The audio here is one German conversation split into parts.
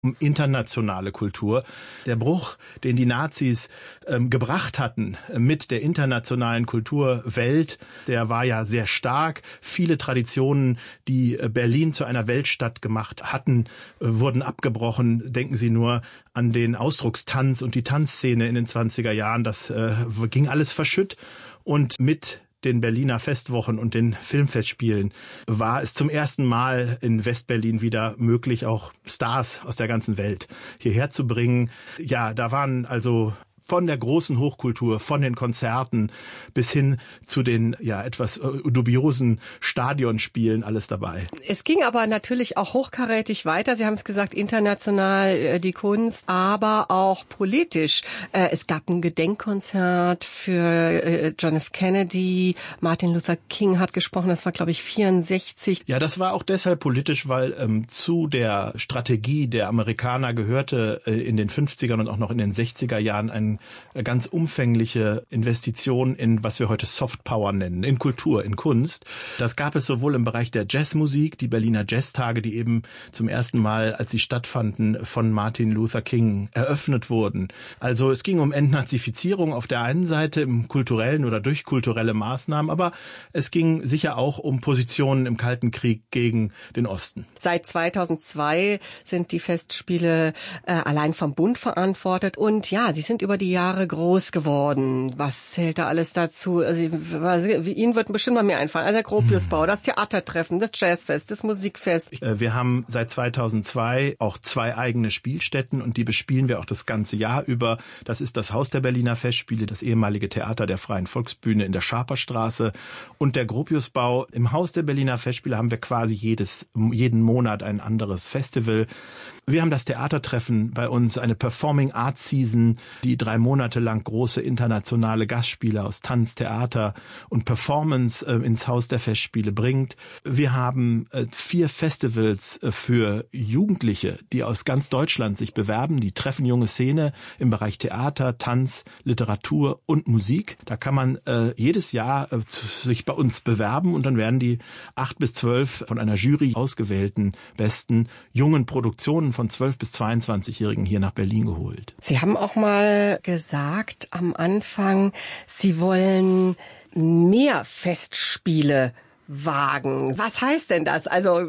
um internationale Kultur. Der Bruch, den die Nazis gebracht hatten mit der internationalen Kulturwelt, der war ja sehr stark. Viele Traditionen, die Berlin zu einer Weltstadt gemacht hatten, wurden abgebrochen. Denken Sie nur an den Ausdruckstanz und die Tanzszene in den 20er Jahren. Das ging alles verschütt. Und mit den Berliner Festwochen und den Filmfestspielen war es zum ersten Mal in Westberlin wieder möglich, auch Stars aus der ganzen Welt hierher zu bringen. Ja, da waren also von der großen Hochkultur, von den Konzerten bis hin zu den etwas dubiosen Stadionspielen alles dabei. Es ging aber natürlich auch hochkarätig weiter. Sie haben es gesagt, international die Kunst, aber auch politisch. Es gab ein Gedenkkonzert für John F. Kennedy. Martin Luther King hat gesprochen. Das war, glaube ich, 64. Ja, das war auch deshalb politisch, weil zu der Strategie der Amerikaner gehörte in den 50ern und auch noch in den 60er Jahren eine ganz umfängliche Investition in, was wir heute Soft Power nennen, in Kultur, in Kunst. Das gab es sowohl im Bereich der Jazzmusik, die Berliner Jazztage, die eben zum ersten Mal, als sie stattfanden, von Martin Luther King eröffnet wurden. Also es ging um Entnazifizierung auf der einen Seite im kulturellen oder durch kulturelle Maßnahmen, aber es ging sicher auch um Positionen im Kalten Krieg gegen den Osten. Seit 2002 sind die Festspiele allein vom Bund verantwortet und ja, sie sind über die Jahre groß geworden. Was zählt da alles dazu? Also, Ihnen wird bestimmt mal mehr einfallen. Also der Gropiusbau, das Theatertreffen, das Jazzfest, das Musikfest. Wir haben seit 2002 auch 2 eigene Spielstätten und die bespielen wir auch das ganze Jahr über. Das ist das Haus der Berliner Festspiele, das ehemalige Theater der Freien Volksbühne in der Schaperstraße und der Gropiusbau. Im Haus der Berliner Festspiele haben wir quasi jeden Monat ein anderes Festival. Wir haben das Theatertreffen bei uns, eine Performing Arts Season, die 3 Monate lang große internationale Gastspiele aus Tanz, Theater und Performance ins Haus der Festspiele bringt. Wir haben 4 Festivals für Jugendliche, die aus ganz Deutschland sich bewerben. Die treffen junge Szene im Bereich Theater, Tanz, Literatur und Musik. Da kann man jedes Jahr sich bei uns bewerben und dann werden die 8 bis 12 von einer Jury ausgewählten besten jungen Produktionen von 12- bis 22-Jährigen hier nach Berlin geholt. Sie haben auch mal gesagt am Anfang, Sie wollen mehr Festspiele wagen. Was heißt denn das? Also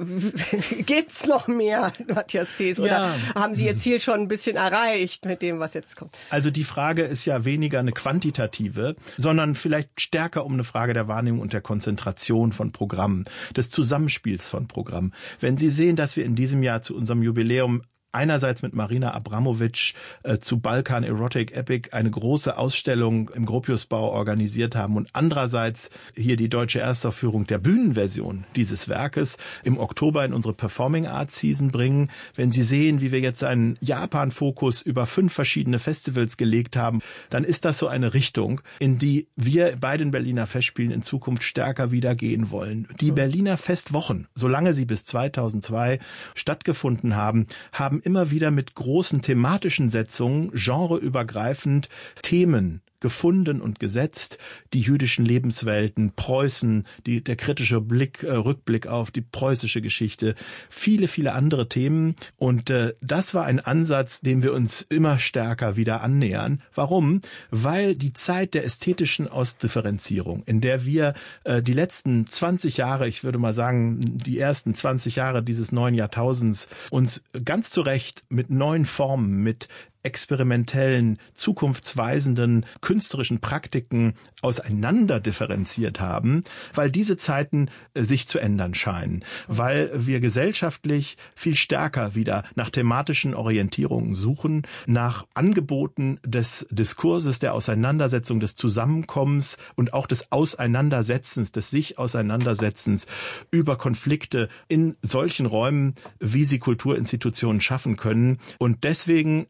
gibt's noch mehr, Matthias Pees? Oder haben Sie Ihr Ziel schon ein bisschen erreicht mit dem, was jetzt kommt? Also die Frage ist ja weniger eine quantitative, sondern vielleicht stärker um eine Frage der Wahrnehmung und der Konzentration von Programmen, des Zusammenspiels von Programmen. Wenn Sie sehen, dass wir in diesem Jahr zu unserem Jubiläum einerseits mit Marina Abramovic zu Balkan Erotic Epic eine große Ausstellung im Gropiusbau organisiert haben und andererseits hier die deutsche Erstaufführung der Bühnenversion dieses Werkes im Oktober in unsere Performing Arts Season bringen. Wenn Sie sehen, wie wir jetzt einen Japan-Fokus über 5 verschiedene Festivals gelegt haben, dann ist das so eine Richtung, in die wir bei den Berliner Festspielen in Zukunft stärker wieder gehen wollen. Die Berliner Festwochen, solange sie bis 2002 stattgefunden haben, haben immer wieder mit großen thematischen Setzungen, genreübergreifend Themen gefunden und gesetzt, die jüdischen Lebenswelten, Preußen, der kritische Rückblick auf die preußische Geschichte, viele, viele andere Themen. Und das war ein Ansatz, dem wir uns immer stärker wieder annähern. Warum? Weil die Zeit der ästhetischen Ausdifferenzierung, in der wir die letzten 20 Jahre, ich würde mal sagen, die ersten 20 Jahre dieses neuen Jahrtausends uns ganz zu Recht mit neuen Formen, mit experimentellen, zukunftsweisenden, künstlerischen Praktiken auseinander differenziert haben, weil diese Zeiten sich zu ändern scheinen, weil wir gesellschaftlich viel stärker wieder nach thematischen Orientierungen suchen, nach Angeboten des Diskurses, der Auseinandersetzung, des Zusammenkommens und auch des Auseinandersetzens, des Sich-Auseinandersetzens über Konflikte in solchen Räumen, wie sie Kulturinstitutionen schaffen können. Und deswegen ist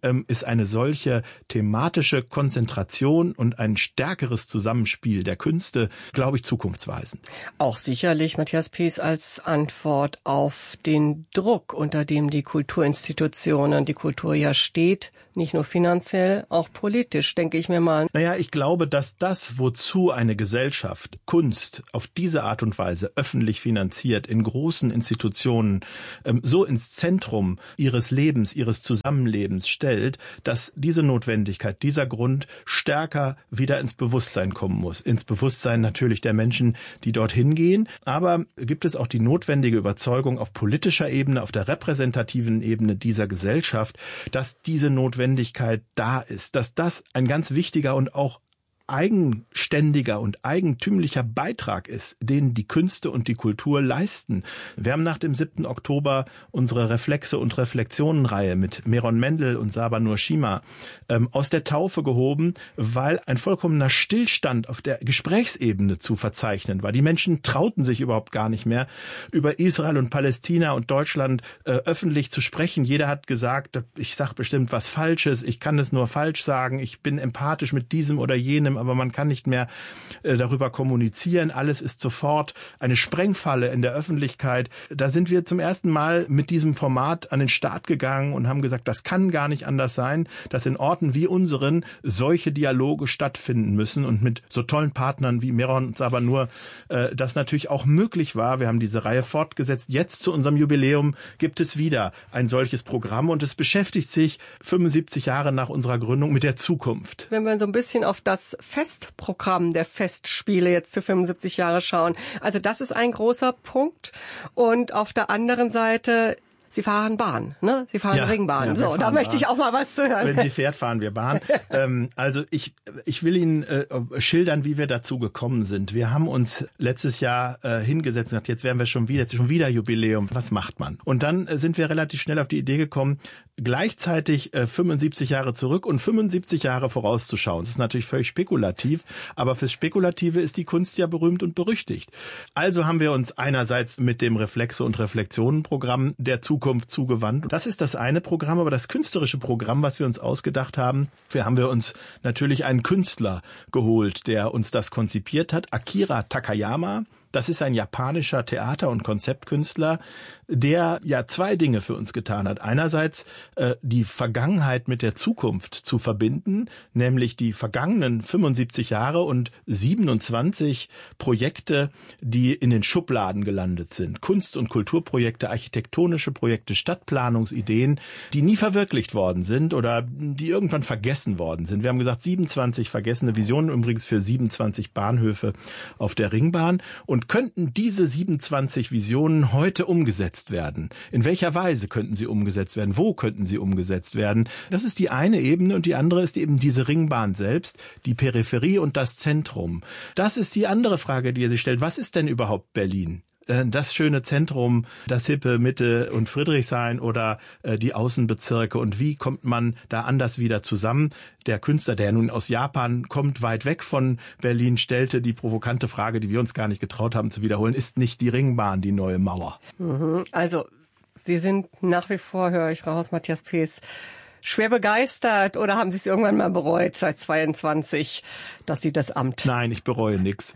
ist eine solche thematische Konzentration und ein stärkeres Zusammenspiel der Künste, glaube ich, zukunftsweisend. Auch sicherlich, Matthias Pies, als Antwort auf den Druck, unter dem die Kulturinstitutionen, die Kultur ja steht, nicht nur finanziell, auch politisch, denke ich mir mal. Naja, ich glaube, dass das, wozu eine Gesellschaft Kunst auf diese Art und Weise öffentlich finanziert, in großen Institutionen, so ins Zentrum ihres Lebens, ihres Zusammenlebens stellt, dass diese Notwendigkeit, dieser Grund stärker wieder ins Bewusstsein kommen muss. Ins Bewusstsein natürlich der Menschen, die dorthin gehen. Aber gibt es auch die notwendige Überzeugung auf politischer Ebene, auf der repräsentativen Ebene dieser Gesellschaft, dass diese Notwendigkeit da ist, dass das ein ganz wichtiger und auch eigenständiger und eigentümlicher Beitrag ist, den die Künste und die Kultur leisten. Wir haben nach dem 7. Oktober unsere Reflexe- und Reflexionenreihe mit Meron Mendel und Saba Nurshima aus der Taufe gehoben, weil ein vollkommener Stillstand auf der Gesprächsebene zu verzeichnen war. Die Menschen trauten sich überhaupt gar nicht mehr, über Israel und Palästina und Deutschland öffentlich zu sprechen. Jeder hat gesagt, ich sage bestimmt was Falsches, ich kann es nur falsch sagen, ich bin empathisch mit diesem oder jenem, aber man kann nicht mehr darüber kommunizieren. Alles ist sofort eine Sprengfalle in der Öffentlichkeit. Da sind wir zum ersten Mal mit diesem Format an den Start gegangen und haben gesagt, das kann gar nicht anders sein, dass in Orten wie unseren solche Dialoge stattfinden müssen und mit so tollen Partnern wie Meron und Saba Nur das natürlich auch möglich war. Wir haben diese Reihe fortgesetzt. Jetzt zu unserem Jubiläum gibt es wieder ein solches Programm und es beschäftigt sich 75 Jahre nach unserer Gründung mit der Zukunft. Wenn wir so ein bisschen auf das Festprogramm der Festspiele jetzt zu 75 Jahre schauen. Also das ist ein großer Punkt. Und auf der anderen Seite, Sie fahren Bahn, ne? Sie fahren Ringbahn. Ja, so, da möchte ich auch mal was zu hören. Wenn Sie fährt, fahren wir Bahn. Also ich will Ihnen schildern, wie wir dazu gekommen sind. Wir haben uns letztes Jahr hingesetzt und gesagt, jetzt wären wir schon wieder Jubiläum. Was macht man? Und dann sind wir relativ schnell auf die Idee gekommen, gleichzeitig 75 Jahre zurück und 75 Jahre vorauszuschauen. Das ist natürlich völlig spekulativ, aber fürs Spekulative ist die Kunst ja berühmt und berüchtigt. Also haben wir uns einerseits mit dem Reflexe- und Reflexionenprogramm der Zukunft zugewandt. Das ist das eine Programm, aber das künstlerische Programm, was wir uns ausgedacht haben, haben wir uns natürlich einen Künstler geholt, der uns das konzipiert hat, Akira Takayama. Das ist ein japanischer Theater- und Konzeptkünstler, der ja zwei Dinge für uns getan hat. Einerseits die Vergangenheit mit der Zukunft zu verbinden, nämlich die vergangenen 75 Jahre und 27 Projekte, die in den Schubladen gelandet sind. Kunst- und Kulturprojekte, architektonische Projekte, Stadtplanungsideen, die nie verwirklicht worden sind oder die irgendwann vergessen worden sind. Wir haben gesagt, 27 vergessene Visionen, übrigens für 27 Bahnhöfe auf der Ringbahn. Und könnten diese 27 Visionen heute umgesetzt werden? In welcher Weise könnten sie umgesetzt werden? Wo könnten sie umgesetzt werden? Das ist die eine Ebene und die andere ist eben diese Ringbahn selbst, die Peripherie und das Zentrum. Das ist die andere Frage, die er sich stellt. Was ist denn überhaupt Berlin? Das schöne Zentrum, das hippe Mitte und Friedrichshain oder die Außenbezirke und wie kommt man da anders wieder zusammen? Der Künstler, der nun aus Japan kommt, weit weg von Berlin, stellte die provokante Frage, die wir uns gar nicht getraut haben zu wiederholen, ist nicht die Ringbahn die neue Mauer? Also Sie sind nach wie vor, höre ich raus, Matthias Pies, schwer begeistert oder haben Sie es irgendwann mal bereut seit 22, dass Sie das Amt... Nein, ich bereue nichts.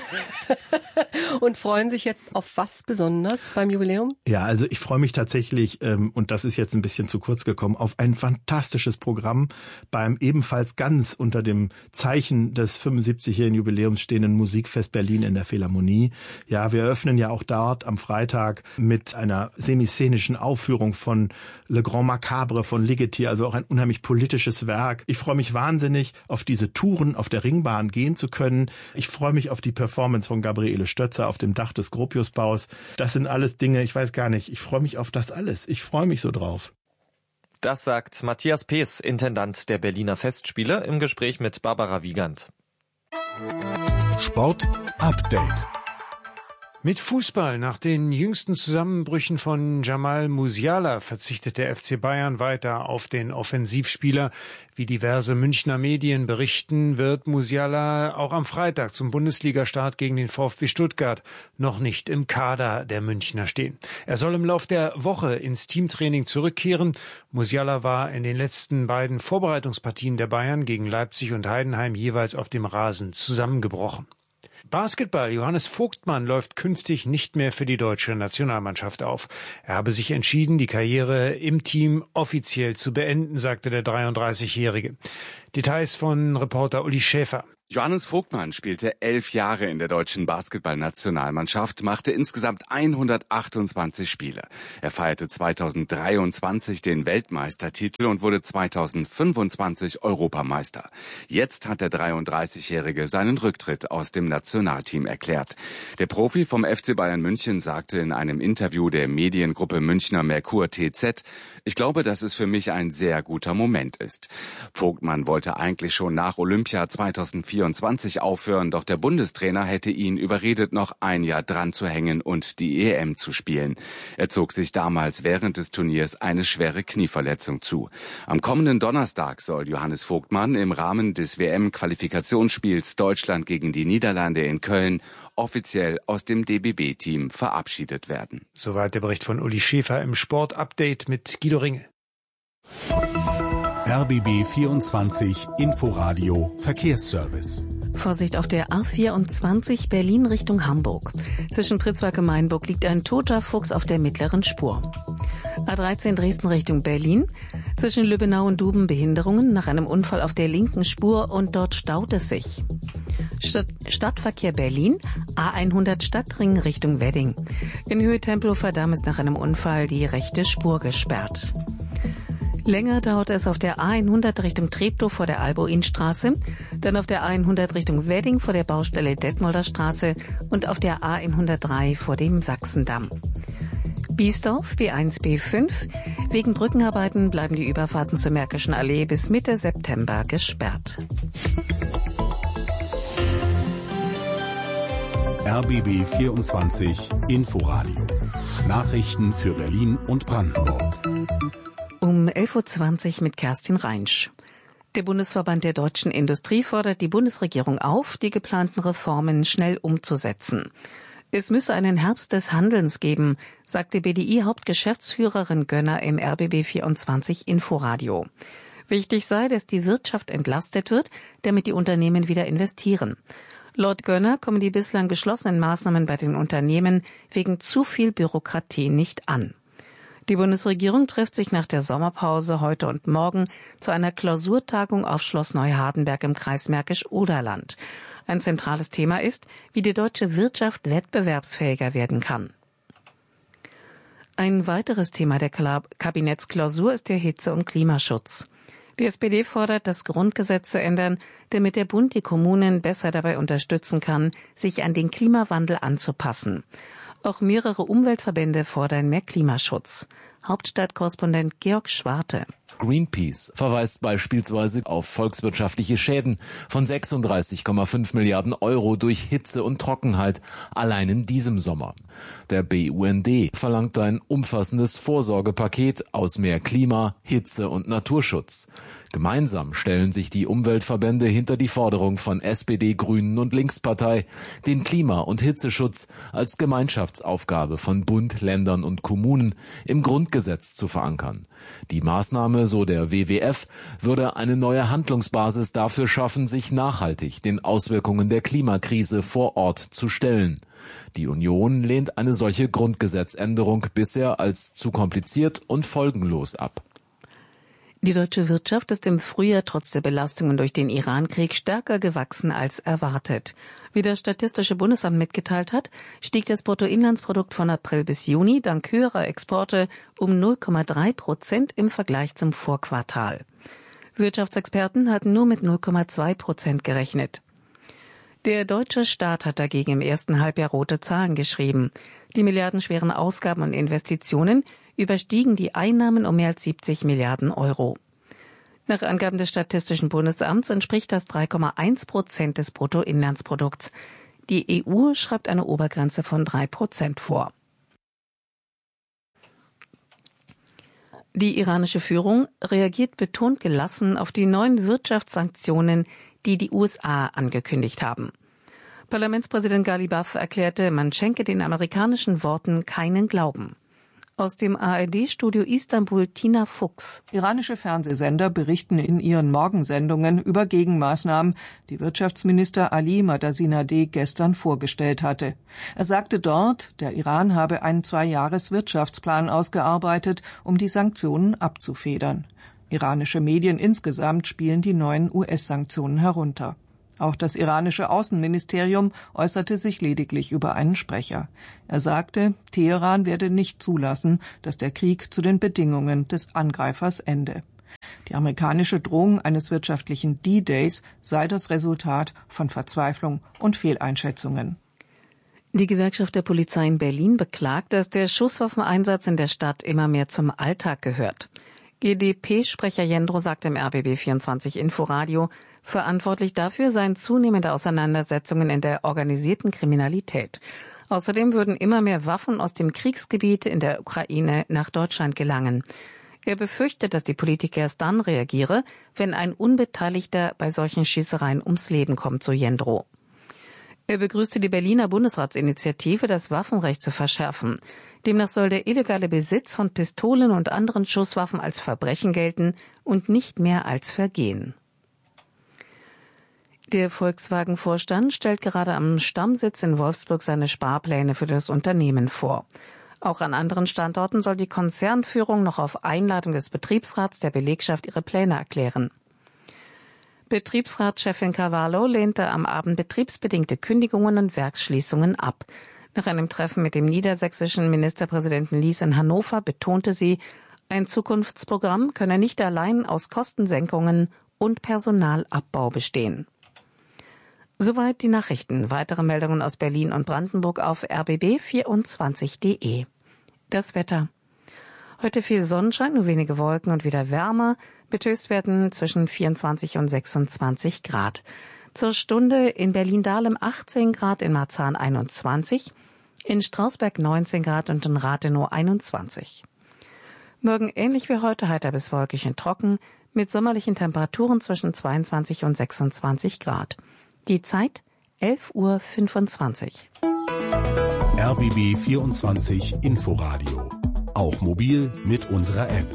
Und freuen sich jetzt auf was besonders beim Jubiläum? Ja, also ich freue mich tatsächlich, und das ist jetzt ein bisschen zu kurz gekommen, auf ein fantastisches Programm beim ebenfalls ganz unter dem Zeichen des 75-jährigen Jubiläums stehenden Musikfest Berlin in der Philharmonie. Ja, wir eröffnen ja auch dort am Freitag mit einer semiszenischen Aufführung von Le Grand Macabre von Ligeti, also auch ein unheimlich politisches Werk. Ich freue mich wahnsinnig, auf diese Touren auf der Ringbahn gehen zu können. Ich freue mich auf die Performance von Gabriele Stötzer auf dem Dach des Gropiusbaus. Das sind alles Dinge, ich weiß gar nicht, ich freue mich auf das alles. Ich freue mich so drauf. Das sagt Matthias Pies, Intendant der Berliner Festspiele, im Gespräch mit Barbara Wiegand. Sport Update. Mit Fußball. Nach den jüngsten Zusammenbrüchen von Jamal Musiala verzichtet der FC Bayern weiter auf den Offensivspieler. Wie diverse Münchner Medien berichten, wird Musiala auch am Freitag zum Bundesligastart gegen den VfB Stuttgart noch nicht im Kader der Münchner stehen. Er soll im Lauf der Woche ins Teamtraining zurückkehren. Musiala war in den letzten beiden Vorbereitungspartien der Bayern gegen Leipzig und Heidenheim jeweils auf dem Rasen zusammengebrochen. Basketball. Johannes Vogtmann läuft künftig nicht mehr für die deutsche Nationalmannschaft auf. Er habe sich entschieden, die Karriere im Team offiziell zu beenden, sagte der 33-Jährige. Details von Reporter Uli Schäfer. Johannes Vogtmann spielte 11 Jahre in der deutschen Basketball-Nationalmannschaft, machte insgesamt 128 Spiele. Er feierte 2023 den Weltmeistertitel und wurde 2025 Europameister. Jetzt hat der 33-Jährige seinen Rücktritt aus dem Nationalteam erklärt. Der Profi vom FC Bayern München sagte in einem Interview der Mediengruppe Münchner Merkur TZ: Ich glaube, dass es für mich ein sehr guter Moment ist. Vogtmann wollte eigentlich schon nach Olympia 2024 aufhören, doch der Bundestrainer hätte ihn überredet, noch ein Jahr dran zu hängen und die EM zu spielen. Er zog sich damals während des Turniers eine schwere Knieverletzung zu. Am kommenden Donnerstag soll Johannes Vogtmann im Rahmen des WM-Qualifikationsspiels Deutschland gegen die Niederlande in Köln offiziell aus dem DBB-Team verabschiedet werden. Soweit der Bericht von Uli Schäfer im Sport-Update mit Guido Ringel. RBB 24 Inforadio Verkehrsservice. Vorsicht auf der A24 Berlin Richtung Hamburg. Zwischen Pritzwalk-Gemeinburg liegt ein toter Fuchs auf der mittleren Spur. A13 Dresden Richtung Berlin. Zwischen Lübbenau und Duben Behinderungen nach einem Unfall auf der linken Spur und dort staut es sich. Stadtverkehr Berlin, A100 Stadtring Richtung Wedding. In Höhe Tempelhofer Damm ist nach einem Unfall die rechte Spur gesperrt. Länger dauert es auf der A100 Richtung Treptow vor der Alboinstraße, dann auf der A100 Richtung Wedding vor der Baustelle Detmolder Straße und auf der A103 vor dem Sachsendamm. Biesdorf B1 B5. Wegen Brückenarbeiten bleiben die Überfahrten zur Märkischen Allee bis Mitte September gesperrt. RBB 24 Inforadio. Nachrichten für Berlin und Brandenburg. Um 11.20 Uhr mit Kerstin Reinsch. Der Bundesverband der deutschen Industrie fordert die Bundesregierung auf, die geplanten Reformen schnell umzusetzen. Es müsse einen Herbst des Handelns geben, sagte BDI-Hauptgeschäftsführerin Gönner im RBB 24 Inforadio. Wichtig sei, dass die Wirtschaft entlastet wird, damit die Unternehmen wieder investieren. Laut Gönner kommen die bislang beschlossenen Maßnahmen bei den Unternehmen wegen zu viel Bürokratie nicht an. Die Bundesregierung trifft sich nach der Sommerpause heute und morgen zu einer Klausurtagung auf Schloss Neuhardenberg im Kreis Märkisch-Oderland. Ein zentrales Thema ist, wie die deutsche Wirtschaft wettbewerbsfähiger werden kann. Ein weiteres Thema der Kabinettsklausur ist der Hitze- und Klimaschutz. Die SPD fordert, das Grundgesetz zu ändern, damit der Bund die Kommunen besser dabei unterstützen kann, sich an den Klimawandel anzupassen. Auch mehrere Umweltverbände fordern mehr Klimaschutz. Hauptstadtkorrespondent Georg Schwarte. Greenpeace verweist beispielsweise auf volkswirtschaftliche Schäden von 36,5 Milliarden Euro durch Hitze und Trockenheit allein in diesem Sommer. Der BUND verlangt ein umfassendes Vorsorgepaket aus mehr Klima, Hitze und Naturschutz. Gemeinsam stellen sich die Umweltverbände hinter die Forderung von SPD, Grünen und Linkspartei, den Klima- und Hitzeschutz als Gemeinschaftsaufgabe von Bund, Ländern und Kommunen im Grundgesetz zu verankern. Die Maßnahme, so der WWF, würde eine neue Handlungsbasis dafür schaffen, sich nachhaltig den Auswirkungen der Klimakrise vor Ort zu stellen. Die Union lehnt eine solche Grundgesetzänderung bisher als zu kompliziert und folgenlos ab. Die deutsche Wirtschaft ist im Frühjahr trotz der Belastungen durch den Iran-Krieg stärker gewachsen als erwartet. Wie das Statistische Bundesamt mitgeteilt hat, stieg das Bruttoinlandsprodukt von April bis Juni dank höherer Exporte um 0,3% im Vergleich zum Vorquartal. Wirtschaftsexperten hatten nur mit 0,2% gerechnet. Der deutsche Staat hat dagegen im ersten Halbjahr rote Zahlen geschrieben. Die milliardenschweren Ausgaben und Investitionen überstiegen die Einnahmen um mehr als 70 Milliarden Euro. Nach Angaben des Statistischen Bundesamts entspricht das 3,1% des Bruttoinlandsprodukts. Die EU schreibt eine Obergrenze von 3% vor. Die iranische Führung reagiert betont gelassen auf die neuen Wirtschaftssanktionen, die die USA angekündigt haben. Parlamentspräsident Ghalibaf erklärte, man schenke den amerikanischen Worten keinen Glauben. Aus dem ARD-Studio Istanbul Tina Fuchs. Iranische Fernsehsender berichten in ihren Morgensendungen über Gegenmaßnahmen, die Wirtschaftsminister Ali Madazinadeh gestern vorgestellt hatte. Er sagte dort, der Iran habe einen 2-Jahres-Wirtschaftsplan ausgearbeitet, um die Sanktionen abzufedern. Iranische Medien insgesamt spielen die neuen US-Sanktionen herunter. Auch das iranische Außenministerium äußerte sich lediglich über einen Sprecher. Er sagte, Teheran werde nicht zulassen, dass der Krieg zu den Bedingungen des Angreifers ende. Die amerikanische Drohung eines wirtschaftlichen D-Days sei das Resultat von Verzweiflung und Fehleinschätzungen. Die Gewerkschaft der Polizei in Berlin beklagt, dass der Schusswaffeneinsatz in der Stadt immer mehr zum Alltag gehört. GdP-Sprecher Jendro sagt im RBB24 Inforadio, verantwortlich dafür seien zunehmende Auseinandersetzungen in der organisierten Kriminalität. Außerdem würden immer mehr Waffen aus dem Kriegsgebiet in der Ukraine nach Deutschland gelangen. Er befürchtet, dass die Politik erst dann reagiere, wenn ein Unbeteiligter bei solchen Schießereien ums Leben kommt, so Jendro. Er begrüßte die Berliner Bundesratsinitiative, das Waffenrecht zu verschärfen. Demnach soll der illegale Besitz von Pistolen und anderen Schusswaffen als Verbrechen gelten und nicht mehr als Vergehen. Der Volkswagen-Vorstand stellt gerade am Stammsitz in Wolfsburg seine Sparpläne für das Unternehmen vor. Auch an anderen Standorten soll die Konzernführung noch auf Einladung des Betriebsrats der Belegschaft ihre Pläne erklären. Betriebsratschefin Cavallo lehnte am Abend betriebsbedingte Kündigungen und Werksschließungen ab. Nach einem Treffen mit dem niedersächsischen Ministerpräsidenten Lies in Hannover betonte sie, ein Zukunftsprogramm könne nicht allein aus Kostensenkungen und Personalabbau bestehen. Soweit die Nachrichten. Weitere Meldungen aus Berlin und Brandenburg auf rbb24.de. Das Wetter. Heute viel Sonnenschein, nur wenige Wolken und wieder wärmer. Mit Höchstwerten zwischen 24 und 26 Grad. Zur Stunde in Berlin-Dahlem 18 Grad, in Marzahn 21, in Strausberg 19 Grad und in Rathenow 21. Morgen ähnlich wie heute, heiter bis wolkig und trocken, mit sommerlichen Temperaturen zwischen 22 und 26 Grad. Die Zeit 11:25 Uhr. RBB 24 Inforadio. Auch mobil mit unserer App.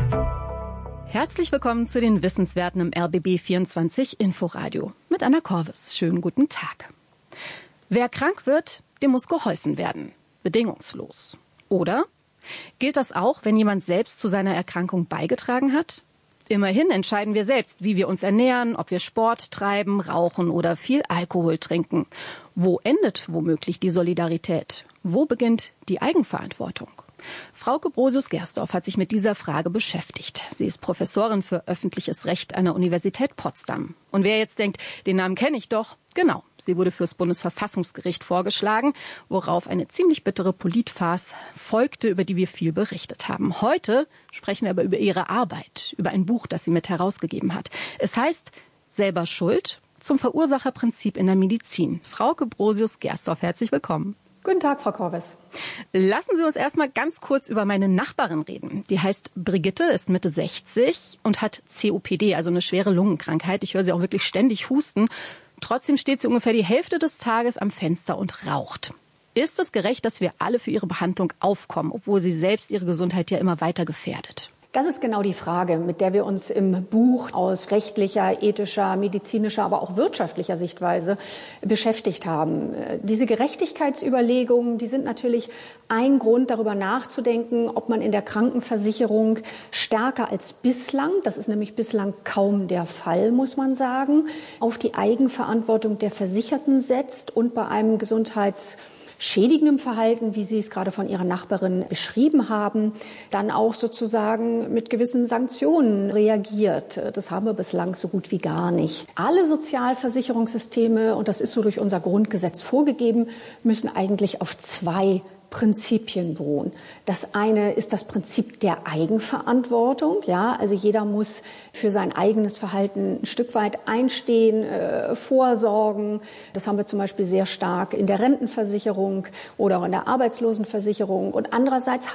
Herzlich willkommen zu den Wissenswerten im RBB 24 Inforadio mit Anna Korvis. Schönen guten Tag. Wer krank wird, dem muss geholfen werden. Bedingungslos. Oder? Gilt das auch, wenn jemand selbst zu seiner Erkrankung beigetragen hat? Immerhin entscheiden wir selbst, wie wir uns ernähren, ob wir Sport treiben, rauchen oder viel Alkohol trinken. Wo endet womöglich die Solidarität? Wo beginnt die Eigenverantwortung? Frauke Brosius-Gersdorf hat sich mit dieser Frage beschäftigt. Sie ist Professorin für öffentliches Recht an der Universität Potsdam. Und wer jetzt denkt, den Namen kenne ich doch, genau, sie wurde fürs Bundesverfassungsgericht vorgeschlagen, worauf eine ziemlich bittere Politfarce folgte, über die wir viel berichtet haben. Heute sprechen wir aber über ihre Arbeit, über ein Buch, das sie mit herausgegeben hat. Es heißt Selber Schuld zum Verursacherprinzip in der Medizin. Frauke Brosius-Gersdorf, herzlich willkommen. Guten Tag, Frau Korvis. Lassen Sie uns erstmal ganz kurz über meine Nachbarin reden. Die heißt Brigitte, ist Mitte 60 und hat COPD, also eine schwere Lungenkrankheit. Ich höre sie auch wirklich ständig husten. Trotzdem steht sie ungefähr die Hälfte des Tages am Fenster und raucht. Ist es gerecht, dass wir alle für ihre Behandlung aufkommen, obwohl sie selbst ihre Gesundheit ja immer weiter gefährdet? Das ist genau die Frage, mit der wir uns im Buch aus rechtlicher, ethischer, medizinischer, aber auch wirtschaftlicher Sichtweise beschäftigt haben. Diese Gerechtigkeitsüberlegungen, die sind natürlich ein Grund, darüber nachzudenken, ob man in der Krankenversicherung stärker als bislang, das ist nämlich bislang kaum der Fall, muss man sagen, auf die Eigenverantwortung der Versicherten setzt und bei einem gesundheitsschädigendem Verhalten, wie Sie es gerade von Ihrer Nachbarin beschrieben haben, dann auch sozusagen mit gewissen Sanktionen reagiert. Das haben wir bislang so gut wie gar nicht. Alle Sozialversicherungssysteme, und das ist so durch unser Grundgesetz vorgegeben, müssen eigentlich auf zwei Prinzipien beruhen. Das eine ist das Prinzip der Eigenverantwortung. Ja, also jeder muss für sein eigenes Verhalten ein Stück weit einstehen, vorsorgen. Das haben wir zum Beispiel sehr stark in der Rentenversicherung oder auch in der Arbeitslosenversicherung. Und andererseits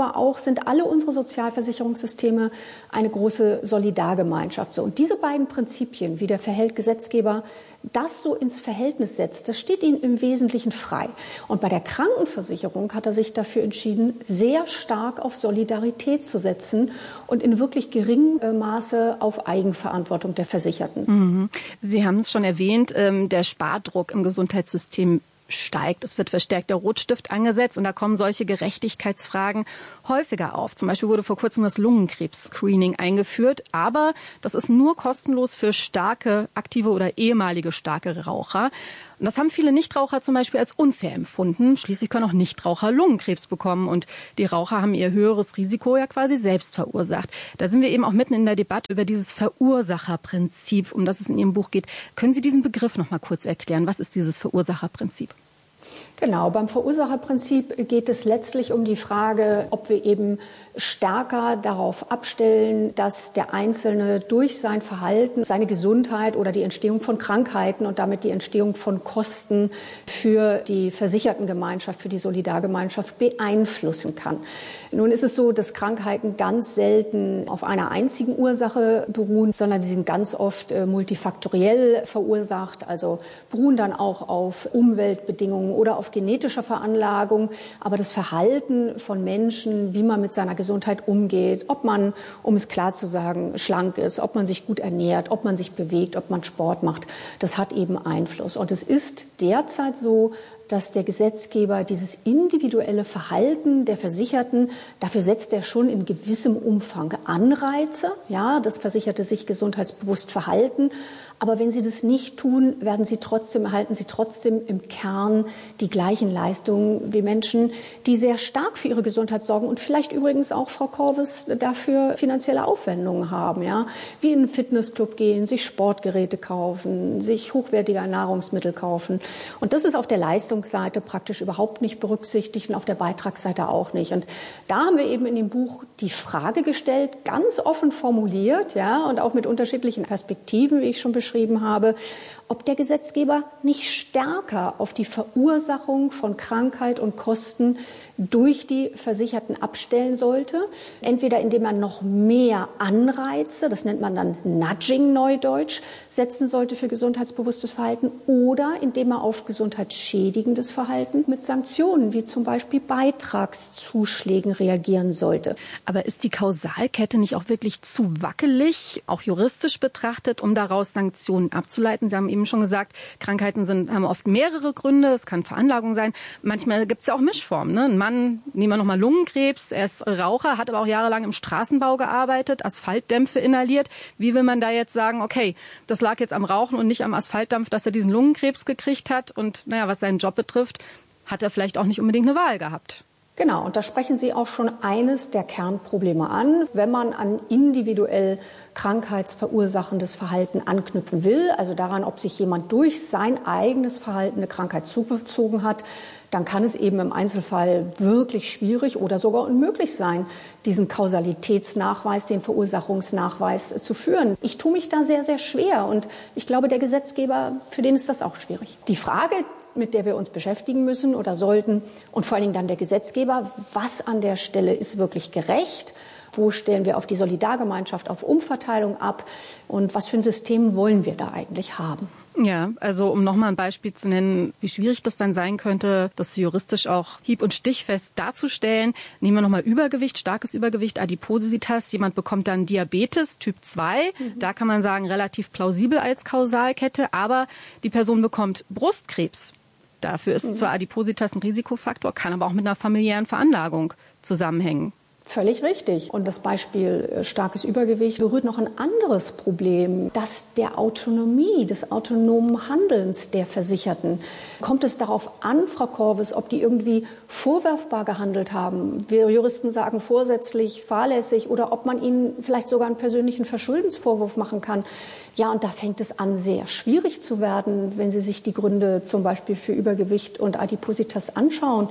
sind alle unsere Sozialversicherungssysteme eine große Solidargemeinschaft. So, und diese beiden Prinzipien, wie der Gesetzgeber das so ins Verhältnis setzt, das steht Ihnen im Wesentlichen frei. Und bei der Krankenversicherung hat er sich dafür entschieden, sehr stark auf Solidarität zu setzen und in wirklich geringem Maße auf Eigenverantwortung der Versicherten. Sie haben es schon erwähnt, der Spardruck im Gesundheitssystem steigt. Es wird verstärkt der Rotstift angesetzt und da kommen solche Gerechtigkeitsfragen häufiger auf. Zum Beispiel wurde vor kurzem das Lungenkrebs-Screening eingeführt, aber das ist nur kostenlos für starke, aktive oder ehemalige starke Raucher. Und das haben viele Nichtraucher zum Beispiel als unfair empfunden. Schließlich können auch Nichtraucher Lungenkrebs bekommen und die Raucher haben ihr höheres Risiko ja quasi selbst verursacht. Da sind wir eben auch mitten in der Debatte über dieses Verursacherprinzip, um das es in Ihrem Buch geht. Können Sie diesen Begriff noch mal kurz erklären? Was ist dieses Verursacherprinzip? Genau, beim Verursacherprinzip geht es letztlich um die Frage, ob wir eben stärker darauf abstellen, dass der Einzelne durch sein Verhalten seine Gesundheit oder die Entstehung von Krankheiten und damit die Entstehung von Kosten für die Versichertengemeinschaft, für die Solidargemeinschaft beeinflussen kann. Nun ist es so, dass Krankheiten ganz selten auf einer einzigen Ursache beruhen, sondern die sind ganz oft multifaktoriell verursacht, also beruhen dann auch auf Umweltbedingungen oder auf genetischer Veranlagung. Aber das Verhalten von Menschen, wie man mit seiner Gesundheit umgeht, ob man, um es klar zu sagen, schlank ist, ob man sich gut ernährt, ob man sich bewegt, ob man Sport macht, das hat eben Einfluss. Und es ist derzeit so, dass der Gesetzgeber dieses individuelle Verhalten der Versicherten, dafür setzt er schon in gewissem Umfang Anreize, ja, dass Versicherte sich gesundheitsbewusst verhalten. Aber wenn sie das nicht tun, erhalten sie trotzdem im Kern die gleichen Leistungen wie Menschen, die sehr stark für ihre Gesundheit sorgen und vielleicht übrigens auch, Frau Korwes, dafür finanzielle Aufwendungen haben, ja, wie in einen Fitnessclub gehen, sich Sportgeräte kaufen, sich hochwertige Nahrungsmittel kaufen. Und das ist auf der Leistungsseite praktisch überhaupt nicht berücksichtigt und auf der Beitragsseite auch nicht. Und da haben wir eben in dem Buch die Frage gestellt, ganz offen formuliert, ja, und auch mit unterschiedlichen Perspektiven, wie ich schon beschrieben habe, ob der Gesetzgeber nicht stärker auf die Verursachung von Krankheit und Kosten durch die Versicherten abstellen sollte. Entweder indem man noch mehr Anreize, das nennt man dann Nudging neudeutsch, setzen sollte für gesundheitsbewusstes Verhalten oder indem man auf gesundheitsschädigendes Verhalten mit Sanktionen wie zum Beispiel Beitragszuschlägen reagieren sollte. Aber ist die Kausalkette nicht auch wirklich zu wackelig, auch juristisch betrachtet, um daraus Sanktionen abzuleiten? Sie haben eben schon gesagt, Krankheiten haben oft mehrere Gründe, es kann Veranlagung sein. Manchmal gibt es ja auch Mischformen, ne? Ein Mann, nehmen wir nochmal Lungenkrebs, er ist Raucher, hat aber auch jahrelang im Straßenbau gearbeitet, Asphaltdämpfe inhaliert. Wie will man da jetzt sagen, okay, das lag jetzt am Rauchen und nicht am Asphaltdampf, dass er diesen Lungenkrebs gekriegt hat? Und naja, was seinen Job betrifft, hat er vielleicht auch nicht unbedingt eine Wahl gehabt. Genau, und da sprechen Sie auch schon eines der Kernprobleme an. Wenn man an individuell krankheitsverursachendes Verhalten anknüpfen will, also daran, ob sich jemand durch sein eigenes Verhalten eine Krankheit zugezogen hat, dann kann es eben im Einzelfall wirklich schwierig oder sogar unmöglich sein, diesen Kausalitätsnachweis, den Verursachungsnachweis zu führen. Ich tue mich da sehr, sehr schwer und ich glaube, der Gesetzgeber, für den ist das auch schwierig. Die Frage, mit der wir uns beschäftigen müssen oder sollten und vor allen Dingen dann der Gesetzgeber, was an der Stelle ist wirklich gerecht? Wo stellen wir auf die Solidargemeinschaft, auf Umverteilung ab? Und was für ein System wollen wir da eigentlich haben? Ja, also um nochmal ein Beispiel zu nennen, wie schwierig das dann sein könnte, das juristisch auch hieb- und stichfest darzustellen. Nehmen wir nochmal Übergewicht, starkes Übergewicht, Adipositas. Jemand bekommt dann Diabetes Typ 2. Da kann man sagen, relativ plausibel als Kausalkette. Aber die Person bekommt Brustkrebs. Dafür ist zwar Adipositas ein Risikofaktor, kann aber auch mit einer familiären Veranlagung zusammenhängen. Völlig richtig. Und das Beispiel starkes Übergewicht berührt noch ein anderes Problem, das der Autonomie, des autonomen Handelns der Versicherten. Kommt es darauf an, Frau Korwes, ob die irgendwie vorwerfbar gehandelt haben? Wir Juristen sagen vorsätzlich, fahrlässig oder ob man ihnen vielleicht sogar einen persönlichen Verschuldensvorwurf machen kann. Ja, und da fängt es an, sehr schwierig zu werden, wenn Sie sich die Gründe zum Beispiel für Übergewicht und Adipositas anschauen.